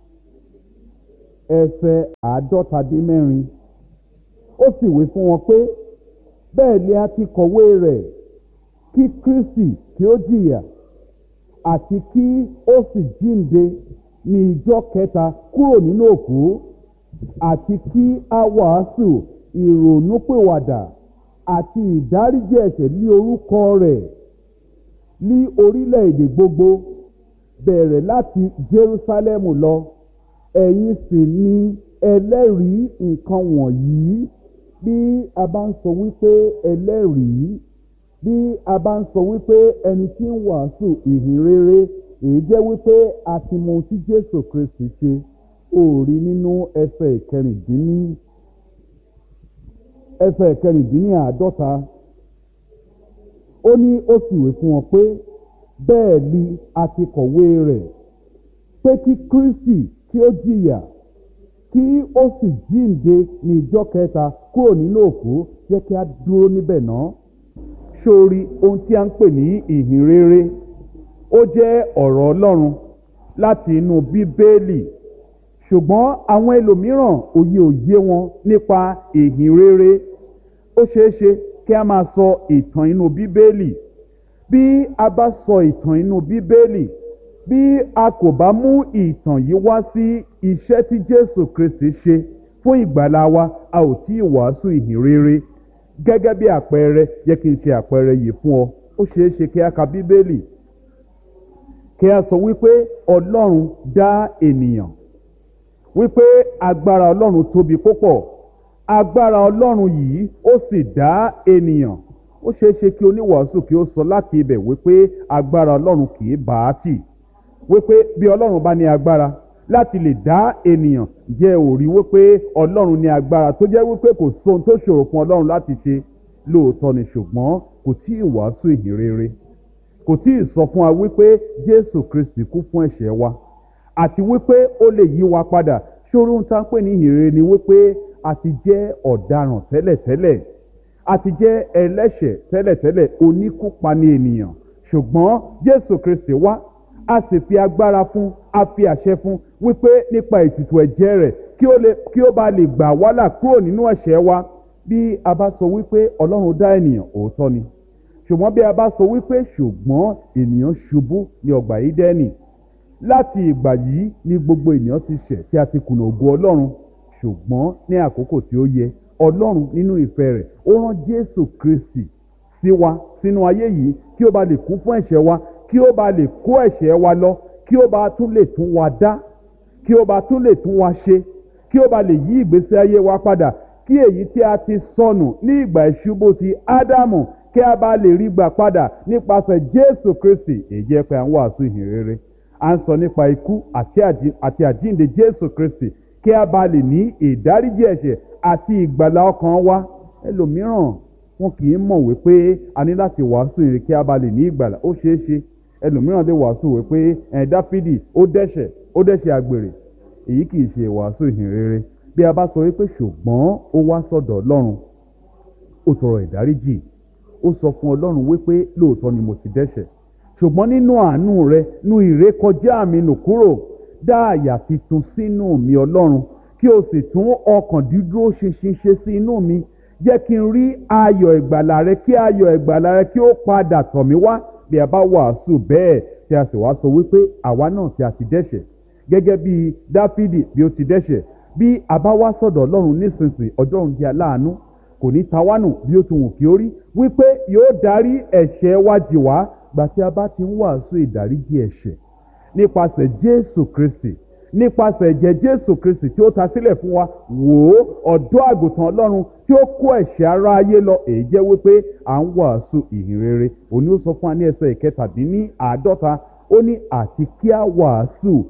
S2: ẹsẹ̀ àádọ́ta dín mẹ́rin. Ó sì wí fún wọn pé bẹ́ẹ̀ ni a ti kọ̀wé rẹ̀ kí Kristi kí ó jìyà àti kí ó sì jíǹde ní ìjọ́ kẹta kúrò nínú òkú, àti kí a wàásù ìrònúpìwàdà àti ìdáríjì ẹ̀ṣẹ̀ ní orúkọ rẹ̀ ní orílẹ̀-èdè gbogbo, bẹ̀rẹ̀ láti Jerúsálẹ́mù lọ. Ẹ̀yin sì ni ẹlẹ́rìí nǹkan wọ̀nyí. Bí a bá ń sọ wípé ẹlẹ́rìí, bí a bá ń sọ wípé ẹni tí ń wàásù ìhìnrere, èyí jẹ́ wípé a ti mọ ohun tí Jésù Kristi ṣe. Ó rí nínú ẹsẹ̀ ìkẹrìndínní ẹsẹ̀ ìkẹrìndínláàádọ́ta. Ó ní ó sì wí fún wọn pé bẹ́ẹ̀ ni a ti kọ̀wé rẹ̀ pé kí Kristi kí ó jìyà kí ó sì jíǹde ní ìjọ́ kẹta kúrò nínú òkú. Jẹ́ kí a dúró níbẹ̀ náà. sórí ohun tí a ń pè ní ìhìn rere ó jẹ́ ọ̀rọ̀ Ọlọ́run láti inú Bíbélì, ṣùgbọ́n àwọn ẹlòmíràn òye òye wọn nípa ìhìn rere. Ó ṣeéṣe kí a máa sọ ìtàn inú Bíbélì. Bí a bá sọ ìtàn inú Bíbélì, bí a kò bá mú ìtàn yìí wá sí iṣẹ́ tí Jésù Kristi ṣe fún ìgbàlà wa, a ò tí ì wàásù ìhìn rere. Gẹ́gẹ́ bí àpẹẹrẹ, yẹ kí n ṣe àpẹẹrẹ yìí fún ọ. Ó ṣeéṣe kí a ka Bíbélì, kí a sọ wípé Ọlọ́run dá ènìyàn, wípé agbára Ọlọ́run tóbi púpọ̀, agbára Ọlọ́run yìí ó sì dá ènìyàn. Ó ṣeéṣe kí oníwàásù kí ó sọ láti ibẹ̀ wípé agbára Ọlọ́run kì í bá a tì, wípé bí Ọlọ́run bá ní agbára láti lè dá ènìyàn, jẹ́ ò rí wípé Ọlọ́run ní agbára tó jẹ́ wípé kò sóhun tó ṣòro fún Ọlọ́run láti ṣe. Lóòótọ́ ni, ṣùgbọ́n kò tí ì wàásù ìhìn rere, kò tí ì sọ fún wa wípé Jésù Kristi kú fún ẹ̀ṣẹ̀ wa àti wípé ó lè yí wa padà. Ṣòro ń tán pè ní ìhìn rere ni wípé a ti jẹ́ ọ̀daràn tẹ́lẹ̀tẹ́lẹ̀, a ti jẹ́ ẹlẹ́ṣẹ̀ tẹ́lẹ̀tẹ́lẹ̀, oníkúpani ènìyàn, ṣùgbọ́n Jésù Kristi wá, a sì fi agbára fún, a fi àṣẹ fún wípé nípa ètùtù ẹ̀jẹ̀ rẹ̀ kí ó lè kí ó bá lè gbà wá là kúrò nínú ẹ̀ṣẹ̀ wa. Bí a bá sọ wípé Ọlọ́run dá ènìyàn, òótọ́ ni, ṣùgbọ́n bí a bá sọ wípé ṣùgbọ́n ènìyàn ṣubú ní ọgbà Édẹ́nì, láti ìgbà yìí ni gbogbo ènìyàn ti ṣẹ̀ tí a ti kùnà ògo Ọlọ́run, ṣùgbọ́n ní àkókò tí ó yẹ, Ọlọ́run nínú ìfẹ́ rẹ̀ ó rán Jésù Kristi sí wa sínú ayé yìí kí ó bá lè kú fún ẹ̀ṣẹ̀ wa, kí ó bá lè kó ẹ̀ṣẹ̀ wa lọ, kí ó bá tún lè tún wa dá, kí ó bá tún lè tún wa ṣe, kí ó bá lè yí ìgbésí ayé wa padà, kí èyí tí a ti sọnù ní ìgbà ìṣubú ti Ádámù kí a bá lè rí gbà padà nípasẹ̀ Jésù Kristi. Èyí jẹ́ pé à ń wàásù ìhìn rere. À ń sọ nípa ikú àti àjíǹde Jésù Kristi kí a bá lè ní ìdáríjì ẹ̀ṣẹ̀ àti ìgbàlà ọkàn wa. Ẹlòmíràn wọn kì í mọ̀ wípé a ní láti wàásù ìrere kí a bá lè ní ìgbàlà. Ó ṣeé ṣe ẹlòmíràn lè wàásù wípé ẹ̀ Dáfídì ó dẹ́ṣẹ̀ ó dẹ́ṣẹ̀ àgbèrè. Èyí kì í ṣe ìwàásù ìhìn rere. Bí a bá sọ wípé ṣùgbọ́n ó wá sọ́dọ̀ Ọlọ́run, ó tọrọ ìdáríjì, ó sọ fún Ọlọ́run wípé lóòótọ́ ni mo ti dẹ́ṣẹ̀, ṣùgbọ́n nínú àánú rẹ nú ìrékọjá mi nù kúrò, dá àyà titun sínú mi Ọlọ́run, kí o sì tún ọkàn dídúró ṣinṣin ṣe sí inú mi. Jẹ́ kí n rí ayọ̀ ìgbàlà rẹ, kí ayọ̀ ìgbàlà rẹ kí ó padà tọ̀ mí wá. Bí a bá wàásù bẹ́ẹ̀ tí a sì wá sọ wípé àwa náà tí a ti dẹ́ṣẹ̀ gẹ́gẹ́ bí Dáfídì bí ó ti dẹ́ṣẹ̀, bí a bá wá sọ́dọ̀ Ọlọ́run nísinsìnyí, Ọlọ́run jẹ́ aláàánú, kò ní ta wá nù bí ó ti wù kí ó rí, wípé yóò dárí ẹ̀ṣẹ̀ wa jì wá. Gbà tí a bá ti ń wàásù ìdáríjì ẹ̀ṣẹ̀ nípasẹ̀ Jésù Kristi, nípasẹ̀ ẹ̀jẹ̀ Jésù Kristi tí ó ta sílẹ̀ fún wa, wò ó, ọ̀dọ́ àgùntàn Ọlọ́run tí ó kó ẹ̀ṣẹ̀ ara ayé lọ. Èyí jẹ́ wípé à ń wàásù ìhìn rere. Òní ó sọ fún wa ní ẹsẹ̀ ìkẹtàdínní àádọ́ta, ó ní àti kí a wàásù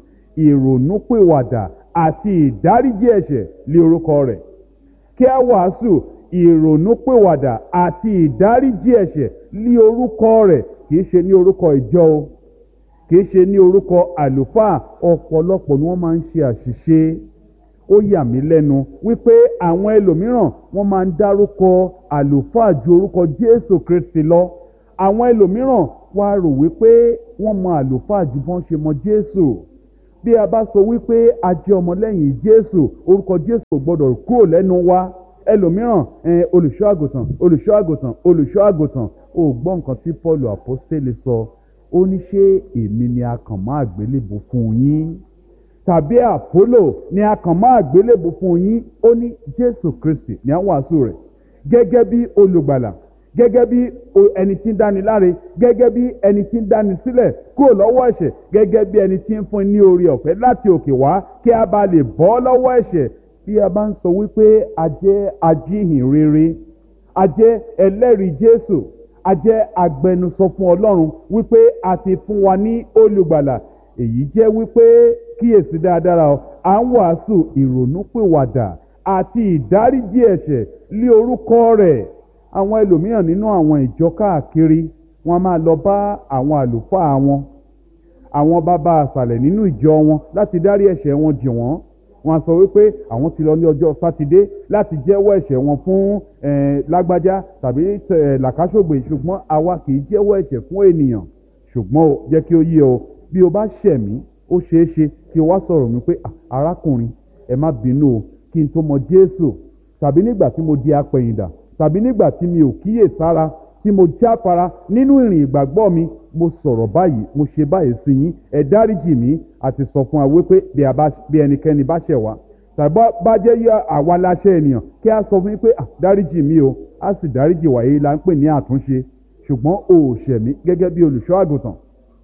S2: ìrònúpìwàdà àti ìdáríjì ẹ̀ṣẹ̀ lé orúkọ rẹ̀. Kí a wàásù ìrònúpìwàdà àti ìdáríjì ẹ̀ṣẹ̀ lé orúkọ rẹ̀. Kìí ṣe ní orúkọ ìjọ o, kìí ṣe ní orúkọ àlùfáà. Ọ̀pọ̀lọpọ̀ ni wọ́n máa ń ṣe àṣìṣe. Ó yà mí lẹ́nu wípé àwọn ẹlòmíràn wọ́n máa ń dárúkọ àlùfáà ju orúkọ Jésù Kristi lọ. Àwọn ẹlòmíràn wá rò wípé wọ́n mọ àlùfáà ju bọ́n ṣe mọ Jésù. Bí a bá sọ wípé a jẹ́ ọmọlẹ́yìn Jésù, orúkọ Jésù gbọ́dọ̀ kúrò lẹ́nu wa. Ẹlòmíràn ẹ olùṣọ́ àgùntàn olùṣọ́ àgùntàn olùṣọ́ àgùntàn. Ó gbọ́ nǹkan tí Pọ́ọ̀lù àpọ́stélì sọ. Ó ní ṣé èmi ni a kàn mọ́ àgbélébùú fún yín, tàbí Àpólò ni a kàn mọ́ àgbélébùú fún yín? Ó ní Jésù Kristi ní àwọn wàásù rẹ̀ gẹ́gẹ́ bí olùgbàlà, gẹ́gẹ́ bí ẹni tí ń dáni láre, gẹ́gẹ́ bí ẹni tí ń dáni sílẹ̀ kúrò lọ́wọ́ ẹ̀ṣẹ̀, gẹ́gẹ́ bí ẹni tí ń fún ní oore ọ̀fẹ́ láti òkè wá kí a bá lè bọ́ lọ́wọ́ ẹ̀ṣẹ̀. Bí a bá ń sọ wípé a jẹ́ ajíhìn rere, a jẹ́ ẹlẹ́rìí Jésù, a jẹ́ agbẹnusọ fún Ọlọ́run wípé a ti fún wa ní olùgbàlà, èyí jẹ́ wípé kíyèsí dáadáa, à ń wàásù ìrònúpìwàdà àti ìdáríjì ẹ̀ṣẹ̀ lé orúkọ rẹ̀. Àwọn ẹlòmíràn nínú àwọn ìjọ káàkiri wọn máa lọ bá àwọn àlùfáà wọn, àwọn bàbá àsàlẹ̀ nínú ìjọ wọn láti dárí ẹ̀ṣẹ̀ wọn jì wọ́n. wọ́n á sọ wípé àwọn ti lọ ní ọjọ́ sátidé láti jẹ́wọ́ ẹ̀ṣẹ̀ wọn fún lágbájá tàbí làkàṣògbè, ṣùgbọ́n àwa kì í jẹ́wọ́ ẹ̀ṣẹ̀ fún ènìyàn. ṣùgbọ́n o jẹ́ kí ó yé ọ, bí o bá ṣẹ̀ mí ó ṣeé ṣe kí o wá sọ̀rọ̀ mi pé arákùnrin ẹ má bínú o, kí n tó mọ Jésù, tàbí nígbà tí mo di apẹ̀yìndà, tàbí nígbà tí mi ò kíyè sára, tí mo jáfara nínú ìrìn ìgbàgbọ́ mi, mo sọ̀rọ̀ báyìí, mo ṣe báyìí sí yín, ẹ dáríjì mí. àti sọ fún wa wípé bí ẹnikẹ́ni bá ṣẹ̀ wá tàbí bá jẹ́ yá àwa láṣẹ ènìyàn, kí a sọ fún yín pé dáríjì mí o, a sì dáríjì wá. Èyí là ń pè ní àtúnṣe. ṣùgbọ́n o ò ṣẹ̀ mí gẹ́gẹ́ bí olùṣọ́ àgùntàn,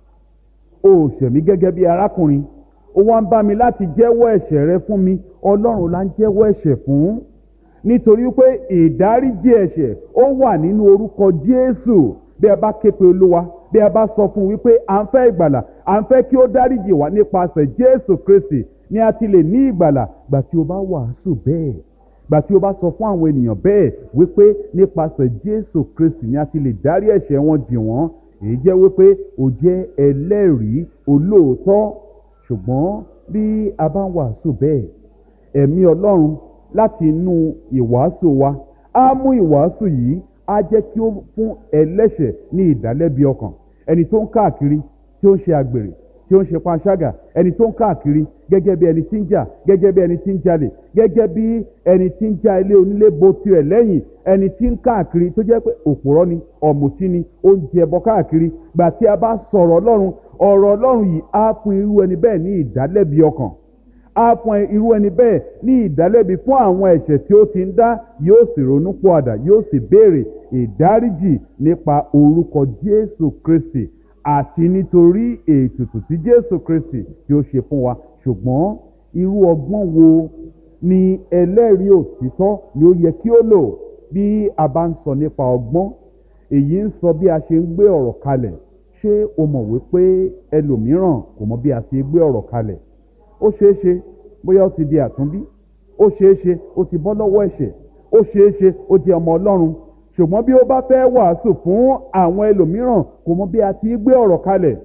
S2: o ò ṣẹ̀ mí gẹ́gẹ́ bí arákùnrin, ó wá ń bá mi láti jẹ́wọ́ ẹ̀ṣẹ̀ rẹ fún mi. Ọlọ́run la ń jẹ́wọ́ ẹ̀ṣẹ̀ fún, nítorí pé ìdáríjì ẹ̀ṣẹ̀ ó wà nínú orúkọ Jésù. Bí ẹ bá ké pe Olúwa, bí ẹ bá sọ fún un wípé à ń fẹ́ ìgbàlà, à ń fẹ́ kí ó dáríjì wá nípasẹ̀ Jésù Kristi, ni a ti lè ní ìgbàlà. Gbà tí o bá wàásù bẹ́ẹ̀, gbà tí o bá sọ fún àwọn ènìyàn bẹ́ẹ̀ wípé nípasẹ̀ Jésù Kristi ni a ti lè dárí ẹ̀ṣẹ̀ wọn jì wọ́n, èyí jẹ́ wípé o jẹ́ ẹlẹ́rìí olóòótọ́. ṣùgbọ́n bí a bá ń wàásù bẹ́ẹ̀, ẹ̀mí Ọlọ́run láti inú ìwàásù wa á mú ìwàásù yìí, á jẹ́ kí ó fún ẹlẹ́ṣẹ̀ ní ìdálẹ́bi ọkàn. Ẹni tó ń káàkiri tí ó ń ṣe àgbèrè, tí ó ń ṣe panṣágà, ẹni tó ń káàkiri gẹ́gẹ́ bí ẹni tí ń jà, gẹ́gẹ́ bí ẹni tí ń jalè, gẹ́gẹ́ bí ẹni tí ń já ilé onílé bo tirẹ̀ lẹ́yìn, ẹni tí ń káàkiri tó jẹ́ pé òpùrọ́ ni, ọ̀mùtí ni, ó ń jẹ ẹbọ káàkiri. Gbà tí a bá sọ̀rọ̀ Ọlọ́run, ọ̀rọ̀ Ọlọ́run yìí á fún irú ẹni bẹ́ẹ̀ ní ìdálẹ́bi ọkàn, á fún irú ẹni bẹ́ẹ̀ ní ìdálẹ́bi fún àwọn ẹ̀ṣẹ̀ tí ó ti ń dá, yóò sì ronú pọ̀àdà, yóò sì béèrè ìdáríjì nípa orúkọ Jésù Kristi àti nítorí ètùtù tí Jésù Kristi tí ó ṣe fún wa. ṣùgbọ́n irú ọgbọ́n wo ni ẹlẹ́rìí òtítọ́ ni ó yẹ kí ó lò bí a bá ń sọ nípa ọgbọ́n? Èyí ń sọ bí a ṣe ń gbé ọ̀rọ̀ kalẹ̀. Ṣé o mọ̀ wípé ẹlòmíràn kò mọ bí a ṣe gbé ọ̀rọ̀ kalẹ̀? Ó ṣeé ṣe bóyá ó ti di àtúnbí, ó ṣeé ṣe ó ti bọ́ lọ́wọ́ ẹ̀ṣẹ̀, ó ṣeé ṣe ó di ọmọ Ọlọ́run, ṣùgbọ́n bí ó bá fẹ́ wàásù fún àwọn ẹlòmíràn kò mọ bí a ti gbé ọ̀rọ̀ kalẹ̀.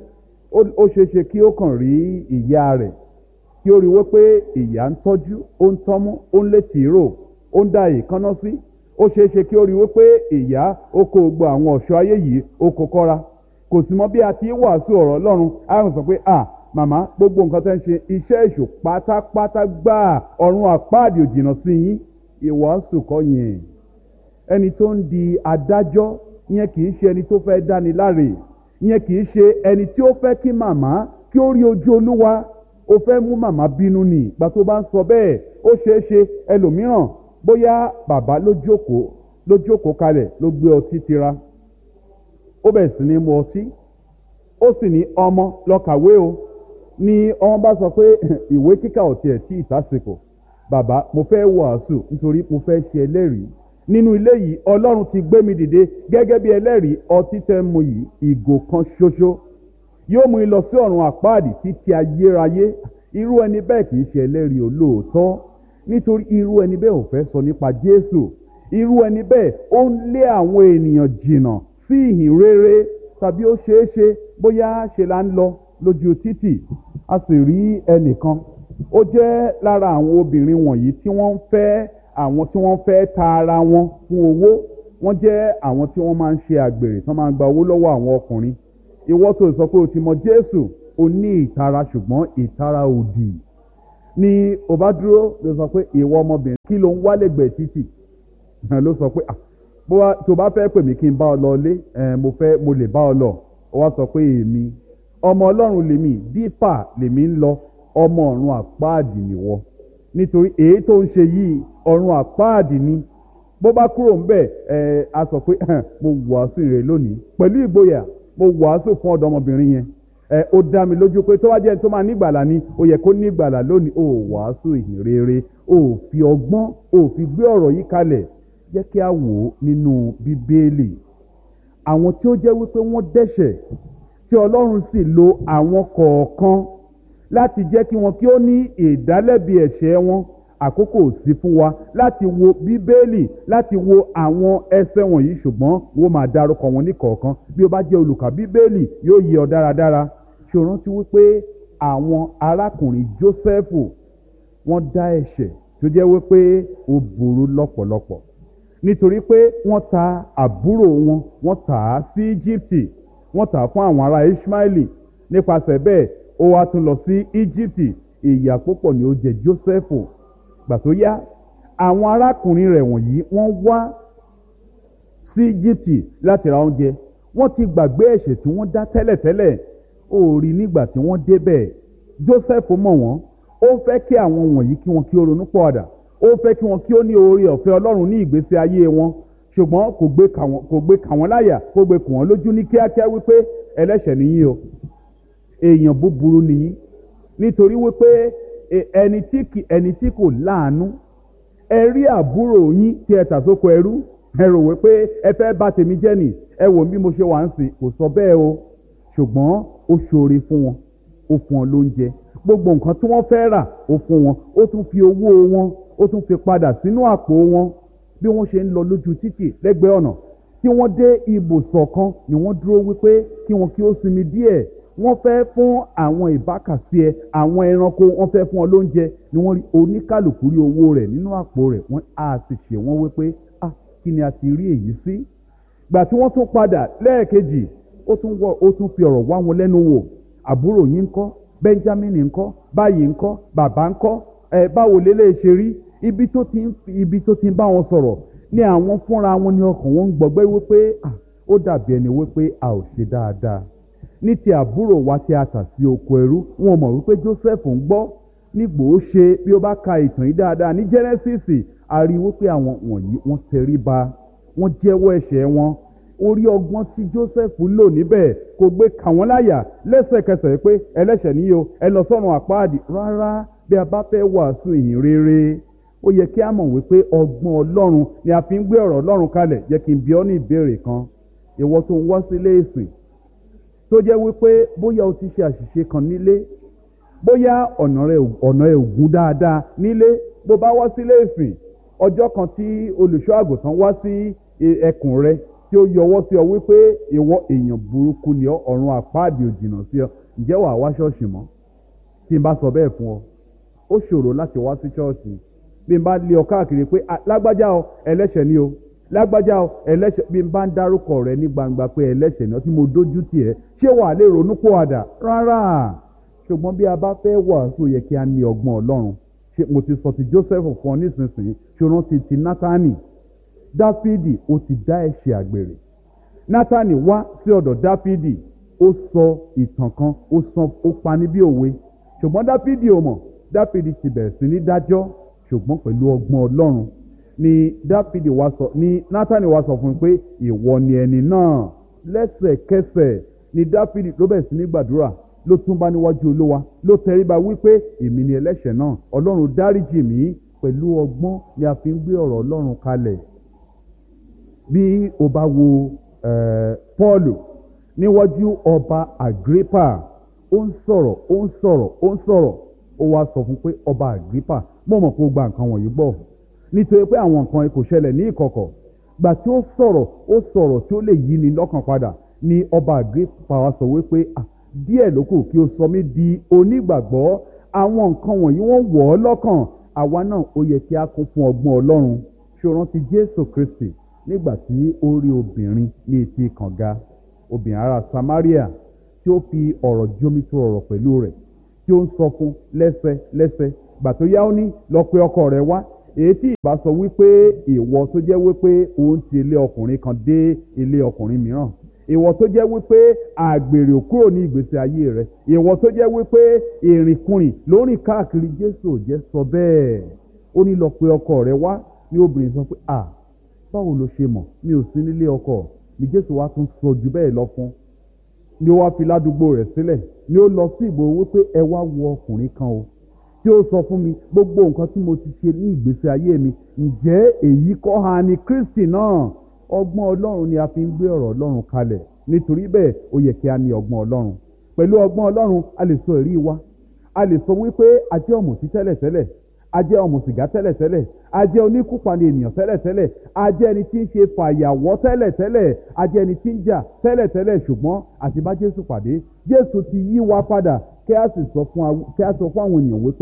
S2: Ó ṣeé ṣe kí ó kàn rí ìyá rẹ̀, kí ó rí wípé ìyá ń tọ́jú, ó ń tọ́mú, ó ń lé tìró, ó ń dá èékánná sí. Ó ṣeé ṣe kí ó rí wípé ìyá ó kó gbogbo àwọn ọ̀ṣọ́ ayé yìí ó kó kọ́ra, kò sì mọ bí a ti wàásù ọ̀rọ̀ Ọlọ́run. á sọ pé à màmá, gbogbo nǹkan tẹ́ ń ṣe iṣẹ́ èṣù pátápátá gbáà, ọ̀run àpáàdì ò jìnnà sí yín. Ìwàásù kọ́ yẹn. Ẹni tó ń di adájọ́ yẹn kì í ṣe ẹni tó fẹ́ dáni láre, yẹn kì í ṣe ẹni tí ó fẹ́ kí màmá kí ó rí ojú Olúwa. Ó fẹ́ mú màmá bínú ni. Ìgbà tó bá ń sọ bẹ́ẹ̀, ó ṣeé ṣe ẹlòmíràn bóyá bàbá ló jókòó ló jókòó kalẹ̀ ló gbé ọtí tira, ó bẹ̀rẹ̀ sí ní mu ọtí, ó sì ní ọmọ lọ kàwé o. Ni ọmọ bá sọ pé ìwé kíkà ò tiẹ̀ tí ìtàsìkò, bàbá mo fẹ́ wàásù nítorí mo fẹ́ ṣe ẹlẹ́rìí nínú ilé yìí. Ọlọ́run ti gbé mi dìde gẹ́gẹ́ bí ẹlẹ́rìí. Ọtí tẹ́ mu yìí, ìgò kan ṣoṣo yóò mú lọ sí ọ̀run àpáàdì títí ayérayé. Irú ẹni bẹ́ẹ̀ kì í ṣe ẹlẹ́rìí olóòótọ́, nítorí irú ẹni bẹ́ẹ̀ ò fẹ́ sọ nípa Jésù. Irú ẹni bẹ́ẹ̀ ó ń lé àwọn ènìyàn jìnnà sí ìhìn rere. Tàbí ó ṣeé ṣe bóyá ṣe là ń lọ lójú títì, a sì rí ẹnìkan, ó jẹ́ lára àwọn obìnrin wọ̀nyí tí wọ́n ń fẹ́ àwọn tí wọ́n fẹ́ ta ara wọn fún owó. Wọ́n jẹ́ àwọn tí wọ́n máa ń ṣe àgbèrè, tí wọ́n máa ń gba owó lọ́wọ́ àwọn ọkùnrin. Ìwọ tó sọ pé o ti mọ Jésù, o ní ìtara, ṣùgbọ́n ìtara òdì ni o bá dúró ló sọ pé ìwọ ọmọbìnrin kí ló ń wá lẹ́gbẹ̀ẹ́ títì? Ló sọ pé tó bá fẹ́ pè mí kí n bá ọ lọ lé, mo fẹ́ mo lè bá ọ lọ. Ó wá sọ pé èmi ọmọ Ọlọ́run lèmi, dípà lèmi ń lọ, ọmọ ọ̀run àpáàdì nìwọ. Nítorí èyí tó ń ṣe yìí ọ̀run àpáàdì ni. Bó bá kúrò ń bẹ̀, ẹ a sọ pé mo wàásù rẹ̀ lónìí pẹ̀lú ìgboyà, mo wàásù fún ọ̀dọ́mọbìnrin yẹn. ẹ ó dá mi lójú pé tó wá jẹ́ tó máa nígbàlà ni ó yẹ kó nígbàlà lónìí. Ó wàásù ìhìn rere, ó fi ọgbọ́n, ó fi gbé ọ̀rọ̀ yìí kalẹ̀. Jẹ́ kí a wò ó nínú Bíbélì. Àwọn tí ó jẹ́ wípé wọ́n dẹ́ṣẹ̀ tí Ọlọ́run sì lo àwọn kọ̀ọ̀kan láti jẹ́ kí wọn kí ó ní ìdálẹ́bi ẹ̀ṣẹ̀ wọn. Àkókò sí fún wa láti wo Bíbélì, láti wo àwọn ẹsẹ̀ wọ̀nyí, ṣùgbọ́n wọ́n máa dárúkọ wọn ní kọ̀ọ̀kan. Bí o bá jẹ́ olùkà Bíbélì yóò yé ọ dáradára. Ṣé o rántí wípé àwọn arákùnrin Jósẹ́fù wọ́n dá ẹ̀ṣẹ̀ tó jẹ́ wípé ó burú lọ́pọ̀lọpọ̀ nítorí pé wọ́n ta àbúrò wọn wọ́n tà á sí Íjíbítì wọ́n tà á fún àwọn ará Ishmaeli nípasẹ̀ bẹ́ẹ̀ ó wá tún lọ sí Íjíbítì ìyà púpọ̀ ni ó jẹ Jósẹ́fù gbà tó yá àwọn arákùnrin rẹ̀ wọ̀nyí wọ́n wá sí Íjíbítì láti ra oúnjẹ wọ́n ti gbàgbé ẹ̀ṣẹ̀ tí wọ́n dá tẹ́lẹ̀tẹ́lẹ̀ ó rí nígbà tí wọ́n débẹ̀ Jósẹ́fù mọ̀ wọ́n ó fẹ́ kí àwọn wọ̀nyí kí wọn kí ó ronú pọ̀àdà ó fẹ́ kí wọn kí ó ní oore ọ̀fẹ́ Ọlọ́run ní ìgbésí ayé wọn ṣùgbọ́n kò gbé kà wọ́n kò gbé kà wọ́n láyà kò gbé kù wọ́n lójú ní kíákíá wípé ẹlẹ́ṣẹ̀ nìyí o èèyàn búburú nìyí nítorí wípé ẹni tí kì ẹni tí kò láàánú ẹ rí àbúrò yín tí ẹ tà sóko ẹrú ẹ rò wípé ẹ fẹ́ bà tèmi jẹ́ nì ẹ wò bí mo ṣe wà ń sìn kò sọ bẹ́ẹ̀ o ṣùgbọ́n ó ṣoore fún wọn ó fún wọn lóúnjẹ gbogbo nǹkan tí wọ́n fẹ́ rà ó fún wọn ó tún fi owó wọn ó tún fi padà sínú àpò wọn bí wọ́n ṣe ń lọ lójú títì lẹ́gbẹ̀ẹ́ ọ̀nà tí wọ́n dé ibùsọ̀ kan ni wọ́n dúró wípé kí wọn kí ó sinmi díẹ̀ wọ́n fẹ́ fún àwọn ìbákasí ẹ àwọn ẹranko wọ́n fẹ́ fún wọn lóúnjẹ ni wọ́n rí oníkàlùkù rí owó rẹ̀ nínú àpò rẹ̀ wọ́n á sì ṣe wọ́n wípé ah kí ni a ti rí èyí sí gbà tí wọ́n tún padà lẹ́ẹ̀kejì ó tún wọ ó tún fi ọ̀rọ̀ wá wọn lẹ́nu wò àbúrò yín ńkọ́ Benjamin ńkọ́ báyìí ńkọ́ bàbá ńkọ́ ẹ báwo lélẹ̀ ṣe rí ibi tó ti ń ibi tó ti ń bá wọn sọ̀rọ̀ ní àwọn fúnra wọn ní ọkàn wọn ń gbọgbẹ́ wípé ah ó dàbí ẹni wípé a ò ṣe dáadáa ní ti àbúrò wa tí a tà sí oko ẹrú wọn mọ̀ wípé Joseph ń gbọ́ nígbò ó ṣe bí ó bá ka ìtàn yìí dáadáa ní Genesis a rí wípé àwọn wọ̀nyí wọ́n tẹríba wọ́n jẹ́wọ́ ẹ̀ṣẹ̀ wọn orí ọgbọ́n tí Joseph lò níbẹ̀ kò gbé kà wọ́n láyà lẹ́sẹ̀kẹsẹ̀ pé ẹlẹ́ṣẹ̀ níyì o ẹ lọ sọ́run àpáàdì rárá bí a bá fẹ́ wàásù ìhìn rere ó yẹ kí a mọ̀ wípé ọgbọ́n Ọlọ́run ni a fi ń gbé ọ̀rọ̀ Ọlọ́run kalẹ̀ jẹ́ kí n bi ọ́ ní ìbéèrè kan ìwọ tó ń wá sílé ìsìn tó jẹ́ wípé bóyá o ti ṣe àṣìṣe kan nílé bóyá ọ̀nà rẹ̀ ọ̀nà ẹ̀ ògún dáadáa nílé bó bá wá sílé ìsìn ọjọ́ kan tí olùṣọ́ àgùntàn wá sí ẹkùn rẹ tí ó yọwọ́ sí ọ wípé ìwọ èèyàn burúkú ni ọ ọ̀run àpáàdì ò jìnnà sí ọ ǹjẹ́ wàá wá ṣọ́ọ̀ṣì mọ́ tí n bá sọ bẹ́ẹ̀ fún ọ ó ṣòro láti wá sí ṣọ́ọ̀ṣì bí n bá lé ọ káàkiri pé lágbájá ọ ẹlẹ́ṣẹ̀ ni o lágbájá ọ ẹlẹ́ṣẹ̀ bí n bá ń dárúkọ rẹ ní gbangba pé ẹlẹ́ṣẹ̀ ni ọ tí mo dójú tì ẹ́ ṣé wàá lè ronú pòwàdà rárá ṣùgbọ́n bí a bá fẹ́ wàásù yẹ kí a ní ọgbọ́n Ọlọ́run ṣe mo ti sọ ti Joseph fún ọ nísinsìnyí ṣòro ti ti Nátánì Dáfídì ó ti dá ẹ̀ṣẹ̀ àgbèrè Nátánì wá sí ọ̀dọ̀ Dáfídì ó sọ ìtàn kan ó sọ ó pa ní bí òwe ṣùgbọ́n Dáfídì ò mọ̀ Dáfídì ti bẹ̀rẹ̀ sí ní dájọ́ ṣùgbọ́n pẹ̀lú ọgbọ́n Ọlọ́run ni Dáfídì wá sọ ní Nátánì wá sọ fún un pé ìwọ ni ẹni náà lẹ́sẹ̀kẹsẹ̀ ni Dáfídì ló bẹ̀rẹ̀ sí ní gbàdúrà ló tún bá níwájú Olúwa ló tẹríba wípé èmi ni ẹlẹ́ṣẹ̀ náà Ọlọ́run dáríjì mí pẹ̀lú ọgbọ́n ni a fi ń gbé ọ̀rọ̀ Ọlọ́run kalẹ̀ bí o bá wo Pọ́ọ̀lù níwájú ọba Àgrípà ó ń sọ̀rọ̀ ó ń sọ̀rọ̀ ó ń sọ̀rọ̀ ó wá sọ fún pé ọba Àgrípà mo mọ̀ pé ó gba nǹkan wọ̀nyí gbọ́ nítorí pé àwọn nǹkan kò ṣẹlẹ̀ ní ìkọ̀kọ̀ gbà tí ó sọ̀rọ̀ ó sọ̀rọ̀ tí ó lè yí ni lọ́kàn padà ni ọba Àgrípà wá sọ wípé díẹ̀ ló kù kí o sọ mí di onígbàgbọ́ àwọn nǹkan wọ̀nyí wọ́n wọ̀ ọ́ lọ́kàn àwa náà ó yẹ kí a kún fún ọgbọ́n Ọlọ́run ṣé o rántí Jésù Kristi nígbà tí ó rí obìnrin ní etí kànga obìnrin ará Samaria tí ó fi ọ̀rọ̀ jómitó ọ̀rọ̀ pẹ̀lú rẹ̀ tí ó ń sọ fún lẹ́sẹ̀ lẹ́sẹ̀ gbà tó yá ó ní lọ pe ọkọ rẹ̀ wá èyí tí ìbá sọ wípé ìwọ tó jẹ́ wípé òun ti ilé ọkùnrin kan dé ilé ọkùnrin mìíràn ìwọ tó jẹ́ wípé àgbèrè kúrò ní ìgbésí ayé rẹ̀ ìwọ tó jẹ́ wípé ìrìnkùnrin ló rìn káàkiri Jésù ò jẹ́ sọ bẹ́ẹ̀ ó ní lọ pe ọkọ rẹ̀ wá ní obìnrin sọ pé à báwo ló ṣe mọ̀ mi ò sí nílé ọkọ ni Jésù wá tún sọ jù bẹ́ẹ̀ lọ fún ni ó wá fi ládùúgbò rẹ̀ sílẹ̀ ni ó lọ sí ìgboro wípé ẹ wá wo ọkùnrin kan o tí ó sọ fún mi gbogbo nǹkan tí mo ti ṣe ní ìgbésí ayé mi ǹjẹ́ èyí kọ́ ha ni Kristi náà ọgbọ́n Ọlọ́run ni a fi ń gbé ọ̀rọ̀ Ọlọ́run kalẹ̀ nítorí bẹ́ẹ̀ ó yẹ kí a ní ọgbọ́n Ọlọ́run pẹ̀lú ọgbọ́n Ọlọ́run a lè sọ èrí wa a lè sọ wípé a jẹ́ ọ̀mùtí tẹ́lẹ̀tẹ́lẹ̀ a jẹ́ ọ̀mùsìgá tẹ́lẹ̀tẹ́lẹ̀ a jẹ́ oníkúpani ènìyàn tẹ́lẹ̀tẹ́lẹ̀ a jẹ́ ẹni tí ń ṣe fàyàwọ́ tẹ́lẹ̀tẹ́lẹ̀ a jẹ́ ẹni tí ń jà tẹ́lẹ̀tẹ́lẹ̀ ṣùgbọ́n àti bá Jésù pàdé Jésù ti yí wa padà kí a sì sọ fún kí a sọ fún àwọn ènìyàn wípé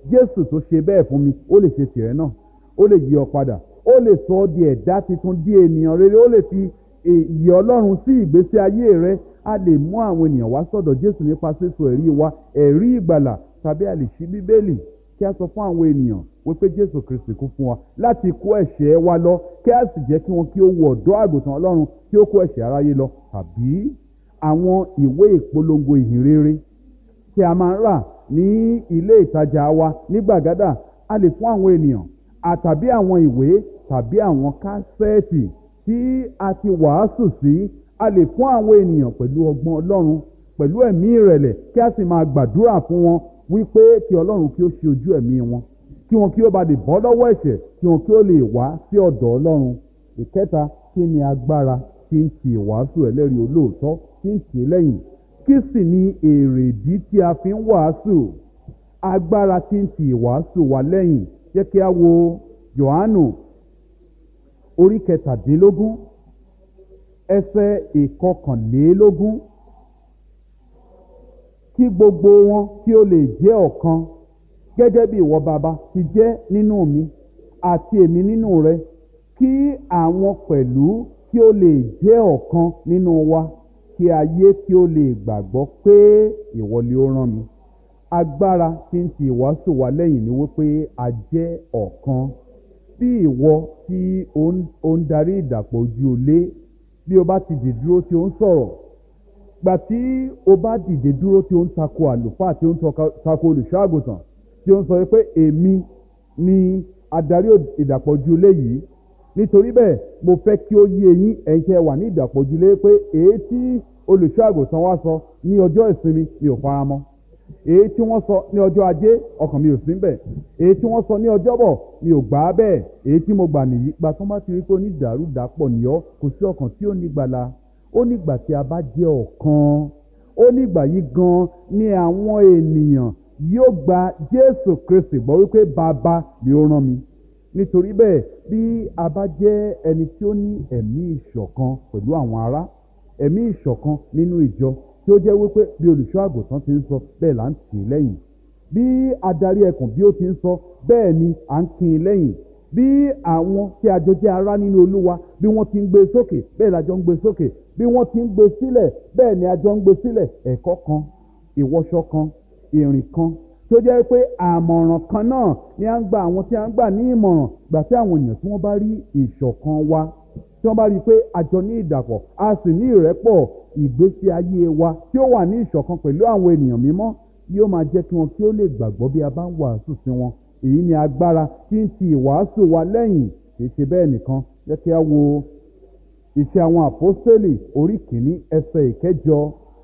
S2: Jésù tó ṣe bẹ́ẹ̀ fún mi ó lè ṣe tìrẹ náà, ó lè yí ọ padà, ó lè sọ ọ́ di ẹ̀dá tuntun, di ènìyàn rere, ó lè fi ìyè Ọlọ́run sí ìgbésí ayé rẹ. A lè mú àwọn ènìyàn wá sọ́dọ̀ Jésù nípa sísọ ẹ̀rí wa, ẹ̀rí ìgbàlà, tàbí a lè ṣí Bíbélì kí a sọ fún àwọn ènìyàn wípé Jésù Kristi kú fún wa láti kó ẹ̀ṣẹ̀ wa lọ, kí a sì jẹ́ kí wọn kí ó wo ọ̀dọ́ àgùntàn Ọlọ́run kí ó kó ẹ̀ṣẹ̀ aráyé lọ. Tàbí àwọn ìwé ìpolongo ìhìnrere tí a máa ń rà ní ilé ìtajà wa ní gbàgádà, a lè fún àwọn ènìyàn, àtàbí àwọn ìwé tàbí àwọn kásẹ́ẹ̀tì tí a ti wàásù sí, a lè fún àwọn ènìyàn pẹ̀lú ọgbọ́n Ọlọ́run, pẹ̀lú ẹ̀mí ìrẹ̀lẹ̀, kí a sì máa gbàdúrà fún wọn wípé kí Ọlọ́run kí ó ṣe ojú ẹ̀mí wọn, kí wọn kí ó bá lè bọ́ lọ́wọ́ ẹ̀ṣẹ̀, kí wọn kí ó lè wá sí ọ̀dọ̀ Ọlọ́run. Ìkẹta, kí ni agbára tí ń ti ìwàásù ẹlẹ́rìí olóòótọ́ tí ń tì í lẹ́yìn? Kí sì ni èrèdí tí a fi ń wàásù? Agbára tí ń ti ìwàásù wa lẹ́yìn. Jẹ́ kí a wo Jòhánù orí kẹtàdínlógún ẹsẹ̀ ìkọkànlélógún. Kí gbogbo wọn kí ó lè jẹ́ ọ̀kan, gẹ́gẹ́ bí ìwọ Baba ti jẹ́ nínú mi àti èmi nínú rẹ, kí àwọn pẹ̀lú kí ó lè jẹ́ ọ̀kan nínú wa, kí ayé kí ó lè gbàgbọ́ pé ìwọ ni ó rán mi. Agbára tí ń ti ìwàásù wa lẹ́yìn ni wípé a jẹ́ ọ̀kan. Bí ìwọ tí ó ń darí ìdàpọ̀ ojú olé, bí o bá ti dìde dúró tí ó ń sọ̀rọ̀, gbà tí o bá dìde dúró tí ó ń tako àlùfáà, tí ó ń tako olùṣọ́ àgùntàn, tí ó ń sọ pé èmi ni adarí ìdàpọ̀ ojú olé yìí, nítorí bẹ́ẹ̀ mo fẹ́ kí ó yé yín ẹ̀yin tí ẹ wà ní ìdàpọ̀ ojú olé pé èyí tí olùṣọ́ àgùntàn wa sọ ní ọjọ́ ìsinmi mi ò fara mọ́, èyí tí wọ́n sọ ní ọjọ́ ajé ọkàn mi ò sí bẹ̀, èyí tí wọ́n sọ ní ọjọ́bọ̀ mi ò gbà á bẹ́ẹ̀, èyí tí mo gbà nìyí. Gbà tó bá ti rí pé onídàárúdàpọ̀ ni ọ́, kò sí ọkàn tí ó ní gbàlà. Ó nígbà tí a bá jẹ́ ọ̀kan, ó nígbà yìí gan ni àwọn ènìyàn yóò gba Jésù Kristi gbọ́ wípé Baba ni ó rán mi. Nítorí bẹ́ẹ̀, bí a bá jẹ́ ẹni tí ó ní ẹ̀mí ìṣọ̀kan pẹ̀lú àwọn ará, ẹ̀mí ìṣọ̀kan nínú ìjọ, tí ó jẹ́ wípé bí olùṣọ́ àgùntàn ti ń sọ bẹ́ẹ̀ là ń tì í lẹ́yìn, bí adarí ẹkùn bí ó ti ń sọ bẹ́ẹ̀ ni à ń kin in lẹ́yìn, bí àwọn tí a jọ jẹ́ ará nínú Olúwa bí wọ́n ti ń gbé sókè bẹ́ẹ̀ la jọ ń gbé sókè, bí wọ́n ti ń gbé sílẹ̀ bẹ́ẹ̀ ni a jọ ń gbé sílẹ̀. Ẹ̀kọ́ kan, ìwọṣọ kan, ìrìn kan, tí ó jẹ́ pé àmọ̀ràn kan náà ni à ń gba àwọn tí a ń gbà ní ìmọ̀ràn. Gbà tí àwọn èèyàn tí wọ́n bá rí ìṣọ̀kan wa, tí wọ́n bá rí i pé a jọ ní ìdàpọ̀, a sì ní ìrẹ́pọ̀, ìgbésí ayé wa tí ó wà ní ìṣọ̀kan pẹ̀lú àwọn ènìyàn mímọ́ yóò máa jẹ́ kí wọn kí ó lè gbàgbọ́ bí a bá ń wàásù sí wọn. Èyí ni agbára tí ń ti ìwàásù wa lẹ́yìn. Kì í ṣe bẹ́ẹ̀ nìkan. Jẹ́ kí a wo Iṣẹ́ àwọn Àpọ́stélì orí kìíní ẹsẹ̀ ìkẹjọ.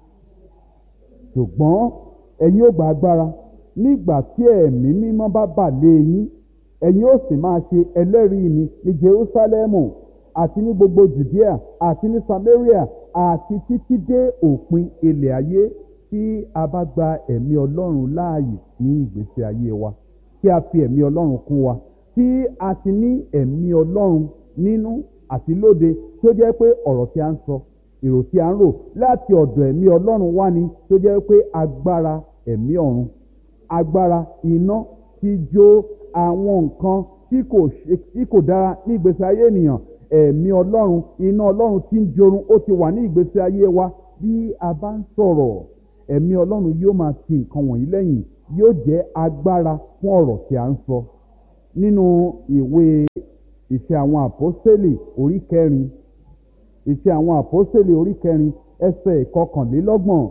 S2: Ṣùgbọ́n ẹ̀yin ó gba agbára nígbà tí ẹ̀mí mímọ́ bá bà lé yín, ẹ̀yin ó sì máa ṣe ẹlẹ́rìí mi ní Jerúsálẹ́mù àti ní gbogbo Jùdíà àti ní Samaria àti títí dé òpin ilẹ̀ ayé. Tí a bá gba ẹ̀mí Ọlọ́run láàyè ní ìgbésí ayé wa, tí a fi ẹ̀mí Ọlọ́run kún wa, tí a ti ní ẹ̀mí Ọlọ́run nínú àti lóde, tí ó jẹ́ pé ọ̀rọ̀ tí a ń sọ, èrò tí a ń rò láti ọ̀dọ̀ ẹ̀mí Ọlọ́run wá ni, tí ó jẹ́ pé agbára ẹ̀mí ọ̀run, agbára iná tí jó àwọn nǹkan tí kò ṣe tí kò dára ní ìgbésí ayé ènìyàn, ẹ̀mí Ọlọ́run, iná Ọlọ́run tí ń jorun ó ti wà ní ìgbésí ayé wa. Bí a bá ń sọ̀rọ̀, ẹ̀mí Ọlọ́run yóò máa ti nǹkan wọ̀nyí lẹ́yìn, yóò jẹ́ agbára fún ọ̀rọ̀ tí a ń sọ. Nínú ìwé Iṣẹ́ àwọn Àpọ́stélì orí kẹrin, Iṣẹ́ àwọn Àpọ́stélì orí kẹrin ẹsẹ̀ ìkọkànlélọ́gbọ̀n.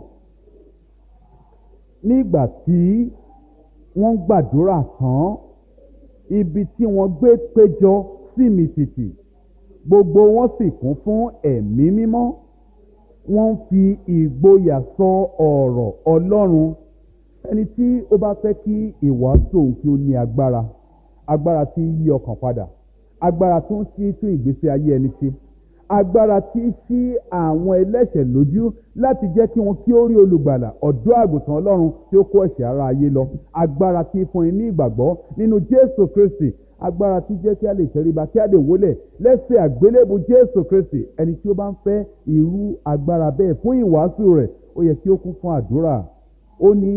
S2: Nígbà tí wọ́n gbàdúrà tán, ibi tí wọ́n gbé péjọ sì mì tìtì, gbogbo wọn sì kún fún ẹ̀mí mímọ́, wọ́n ń fi ìgboyà sọ ọ̀rọ̀ Ọlọ́run. Ẹni tí ó bá fẹ́ kí ìwàásù òun kí ó ní agbára, agbára tí ń yí ọkàn padà, agbára tó ń ṣí tún ìgbésí ayé ẹni ṣe, agbára tí ń ṣí àwọn ẹlẹ́ṣẹ̀ lójú láti jẹ́ kí wọn kí ó rí olùgbàlà, ọ̀dọ́ àgùntàn Ọlọ́run tí ó kó ẹ̀ṣẹ̀ ara ayé lọ, agbára tí ń fúnni ní ìgbàgbọ́ nínú Jésù Kristi, agbára tí jẹ́ kí a lè tẹríba, kí a lè wólẹ̀ lẹ́sẹ̀ àgbélébù Jésù Kristi. Ẹni tí ó bá ń fẹ́ irú agbára bẹ́ẹ̀ fún ìwàásù rẹ̀, ó yẹ kí ó kún fún àdúrà. Ó ní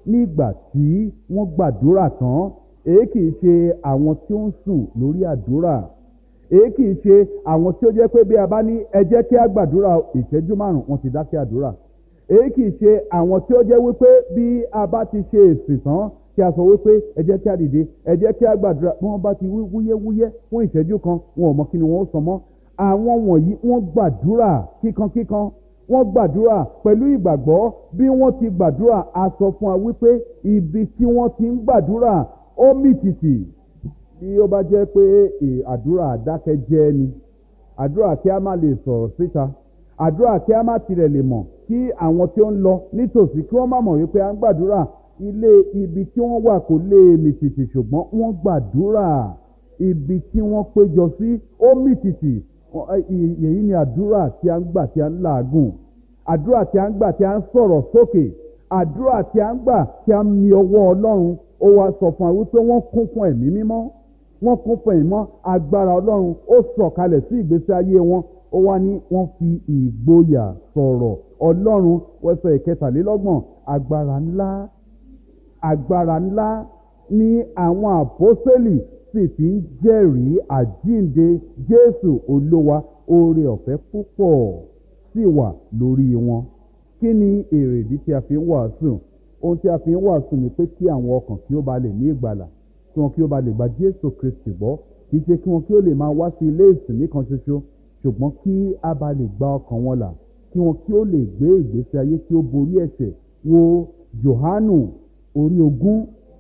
S2: nígbà tí wọ́n gbàdúrà tán. Èyí kì í ṣe àwọn tí ó ń sùn lórí àdúrà. Èyí kì í ṣe àwọn tí ó jẹ́ pé bí a bá ní ẹ jẹ́ kí a gbàdúrà ìṣẹ́jú márùn-ún wọ́n ti dákẹ́ àdúrà. Èyí kì í ṣe àwọn tí ó jẹ́ wípé bí a bá ti ṣe èsì tán kí a sọ wípé ẹ jẹ́ kí a dìde ẹ jẹ́ kí a gbàdúrà bí wọ́n bá ti wí wúyẹ́wúyẹ́ fún ìṣẹ́jú kan wọn ò mọ kí ni wọ́n ó sọ mọ́. Àwọn wọ̀nyí wọ́n gbàdúrà kíkankíkan, wọ́n gbàdúrà pẹ̀lú ìgbàgbọ́. Bí wọ́n ti gbàdúrà a sọ fún wa wípé ibi tí wọ́n ti ń gbàdúrà ó mì tìtì. Bí ó bá jẹ́ pé àdúrà àdákẹ́jẹ́ ni, àdúrà kí a má lè sọ̀rọ̀ síta, àdúrà kí a má tirẹ̀ lè mọ̀ kí àwọn tí ó ń lọ nítòsí kí wọ́n má mọ̀ wípé a ń gbàdúrà, ilé ibi tí wọ́n wà kò lè mì tìtì, ṣùgbọ́n wọ́n gbàdúrà ibi tí wọ́n péjọ sí ó mì tìtì. Èyí ni àdúrà tí a ń gbà tí a ń làágùn, àdúrà tí a ń gbà tí a ń sọ̀rọ̀ sókè, àdúrà tí a ń gbà tí a ń mi ọwọ́ Ọlọ́run. Ó wá sọ fún wa wípé wọ́n kún fún ẹ̀mí mímọ́, wọ́n kún fún ẹ̀mí mọ́, agbára Ọlọ́run ó sọ̀kalẹ̀ sí ìgbésí ayé wọn. Ó wá ní wọ́n fi ìgboyà sọ̀rọ̀ Ọlọ́run. Wẹ́sẹ̀ ìkẹtàlélọ́gbọ̀n, agbára ńlá agbára ńlá ní àwọn àpọ́sítélì sì fi ń jẹ́rìí àjíǹde Jésù Olúwa. Oore ọ̀fẹ́ púpọ̀ sì wà lórí wọn. Kí ni èrèdí tí a fi ń wàásù? Ohun tí a fi ń wàásù ni pé kí àwọn ọkàn kí ó ba lè ní ìgbàlà, kí wọn kí ó ba lè gba Jésù Kristi gbọ́. Kì í ṣe kí wọn kí ó lè máa wá sí ilé ìsìn nìkan ṣoṣo, ṣùgbọ́n kí a ba lè gba ọkàn wọn là, kí wọn kí ó lè gbé ìgbésí ayé tí ó borí ẹ̀ṣẹ̀. Wo Jòhánù orí ogún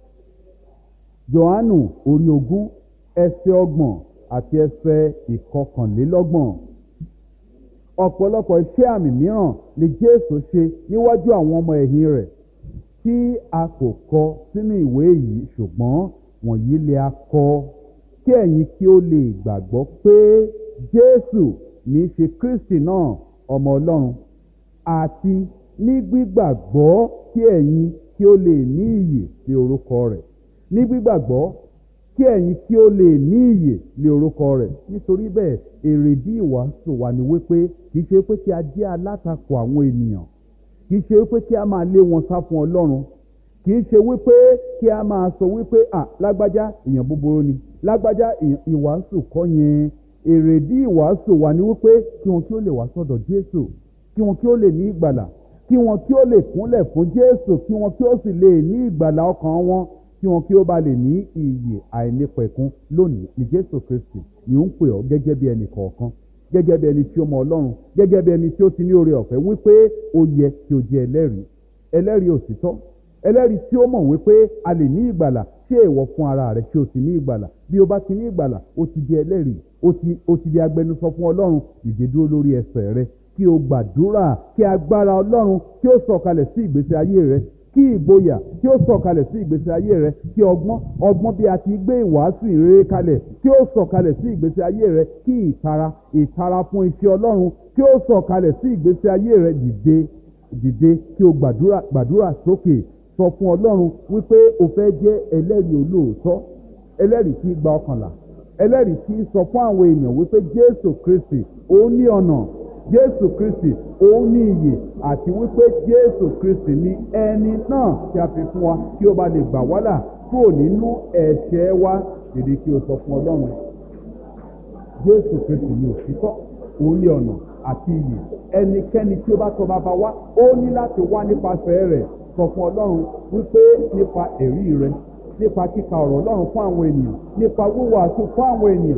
S2: Jòhánù orí ogún ẹsẹ̀ ọgbọ̀n àti ẹsẹ̀ ìkọkànlélọ́gbọ̀n. Ọ̀pọ̀lọpọ̀ iṣẹ́ àmì mìíràn ni Jésù ṣe níwájú àwọn ọmọ ẹ̀yìn rẹ̀ tí a kò kọ sínú ìwé yìí, ṣùgbọ́n wọ̀nyí lè a kọ kí ẹ̀yin kí ó lè gbàgbọ́ pé Jésù ní í ṣe Kristi náà ọmọ Ọlọ́run, àti ní gbígbàgbọ́ kí ẹ̀yin kí ó lè ní ìyè ní orúkọ rẹ̀. Ní gbígbàgbọ́ kí ẹ̀yin kí ó lè ní ìyè ní orúkọ rẹ̀. Nítorí bẹ́ẹ̀ èrèdí ìwàásù wa ni wípé kì í ṣe pé kí a jẹ́ alátakò àwọn ènìyàn, kì í ṣe wípé kí a máa lé wọn sá fún Ọlọ́run, kì í ṣe wípé kí a máa sọ wípé à lágbájá èèyàn búburú ni, lágbájá ìwàásù kọ́ yẹn. Èrèdí ìwàásù wa ni wípé kí wọn kí ó lè wá sọ́dọ̀ Jésù, kí wọn kí ó lè ní ìgbàlà, kí wọn kí ó lè kúnlẹ̀ fún Jésù, kí wọn kí ó sì lè ní ìgbàlà ọkàn wọn, kí wọn kí ó bá lè ní ìyè àìnípẹ̀kun. Lónìí ni Jésù Kristi ni ó ń pè ọ́ gẹ́gẹ́ bí ẹnì kọ̀ọ̀kan, gẹ́gẹ́ bí ẹni tí ó mọ Ọlọ́run, gẹ́gẹ́ bí ẹni tí ó ti ní oore ọ̀fẹ́ wípé ó yẹ kí o jẹ́ ẹlẹ́rìí, ẹlẹ́rìí òtítọ́, ẹlẹ́rìí tí ó mọ̀ wípé a lè ní ìgbàlà. Ṣé ìwọ fún ara rẹ ṣé o ti ní ìgbàlà? Bí o bá ti ní ìgbàlà, o ti di ẹlẹ́rìí, o ti o ti di agbẹnusọ fún Ọlọ́run. Dìde dúró lórí ẹsẹ̀ rẹ kí o gbàdúrà kí agbára Ọlọ́run kí ó sọ̀kalẹ̀ sí ìgbésí ayé rẹ, kí ìgboyà kí ó sọ̀kalẹ̀ sí ìgbésí ayé rẹ, kí ọgbọ́n ọgbọ́n bí a ti gbé ìwàásù ìrere kalẹ̀ kí ó sọ̀kalẹ̀ sí ìgbésí ayé rẹ, kí ìtara ìtara fún iṣẹ́ Ọlọ́run kí ó sọ̀kalẹ̀ sí ìgbésí ayé rẹ. Dìde dìde kí o gbàdúrà gbàdúrà sókè. Sọ fún Ọlọ́run wípé o fẹ́ jẹ́ ẹlẹ́rìí olóòótọ́, ẹlẹ́rìí tí gba ọkàn là, ẹlẹ́rìí tí sọ fún àwọn èèyàn wípé Jésù Kristi òun ní ọ̀nà, Jésù Kristi òun ní ìyè, àti wípé Jésù Kristi ní ẹni náà tí a fi fún wa kí ó bá lè gbà wá là kúrò nínú ẹ̀ṣẹ̀ wa. Dìde kí o sọ fún Ọlọ́run, Jésù Kristi ní òtítọ́, òun ní ọ̀nà àti ìyè. Ẹnikẹ́ni tí ó bá tọ̀ bàbá wá ó ní láti wá nípasẹ̀ rẹ̀. Sọ fún Ọlọ́run wípé nípa ẹ̀rí rẹ, nípa kíka ọ̀rọ̀ Ọlọ́run fún àwọn ènìyàn, nípa wíwàásù fún àwọn ènìyàn,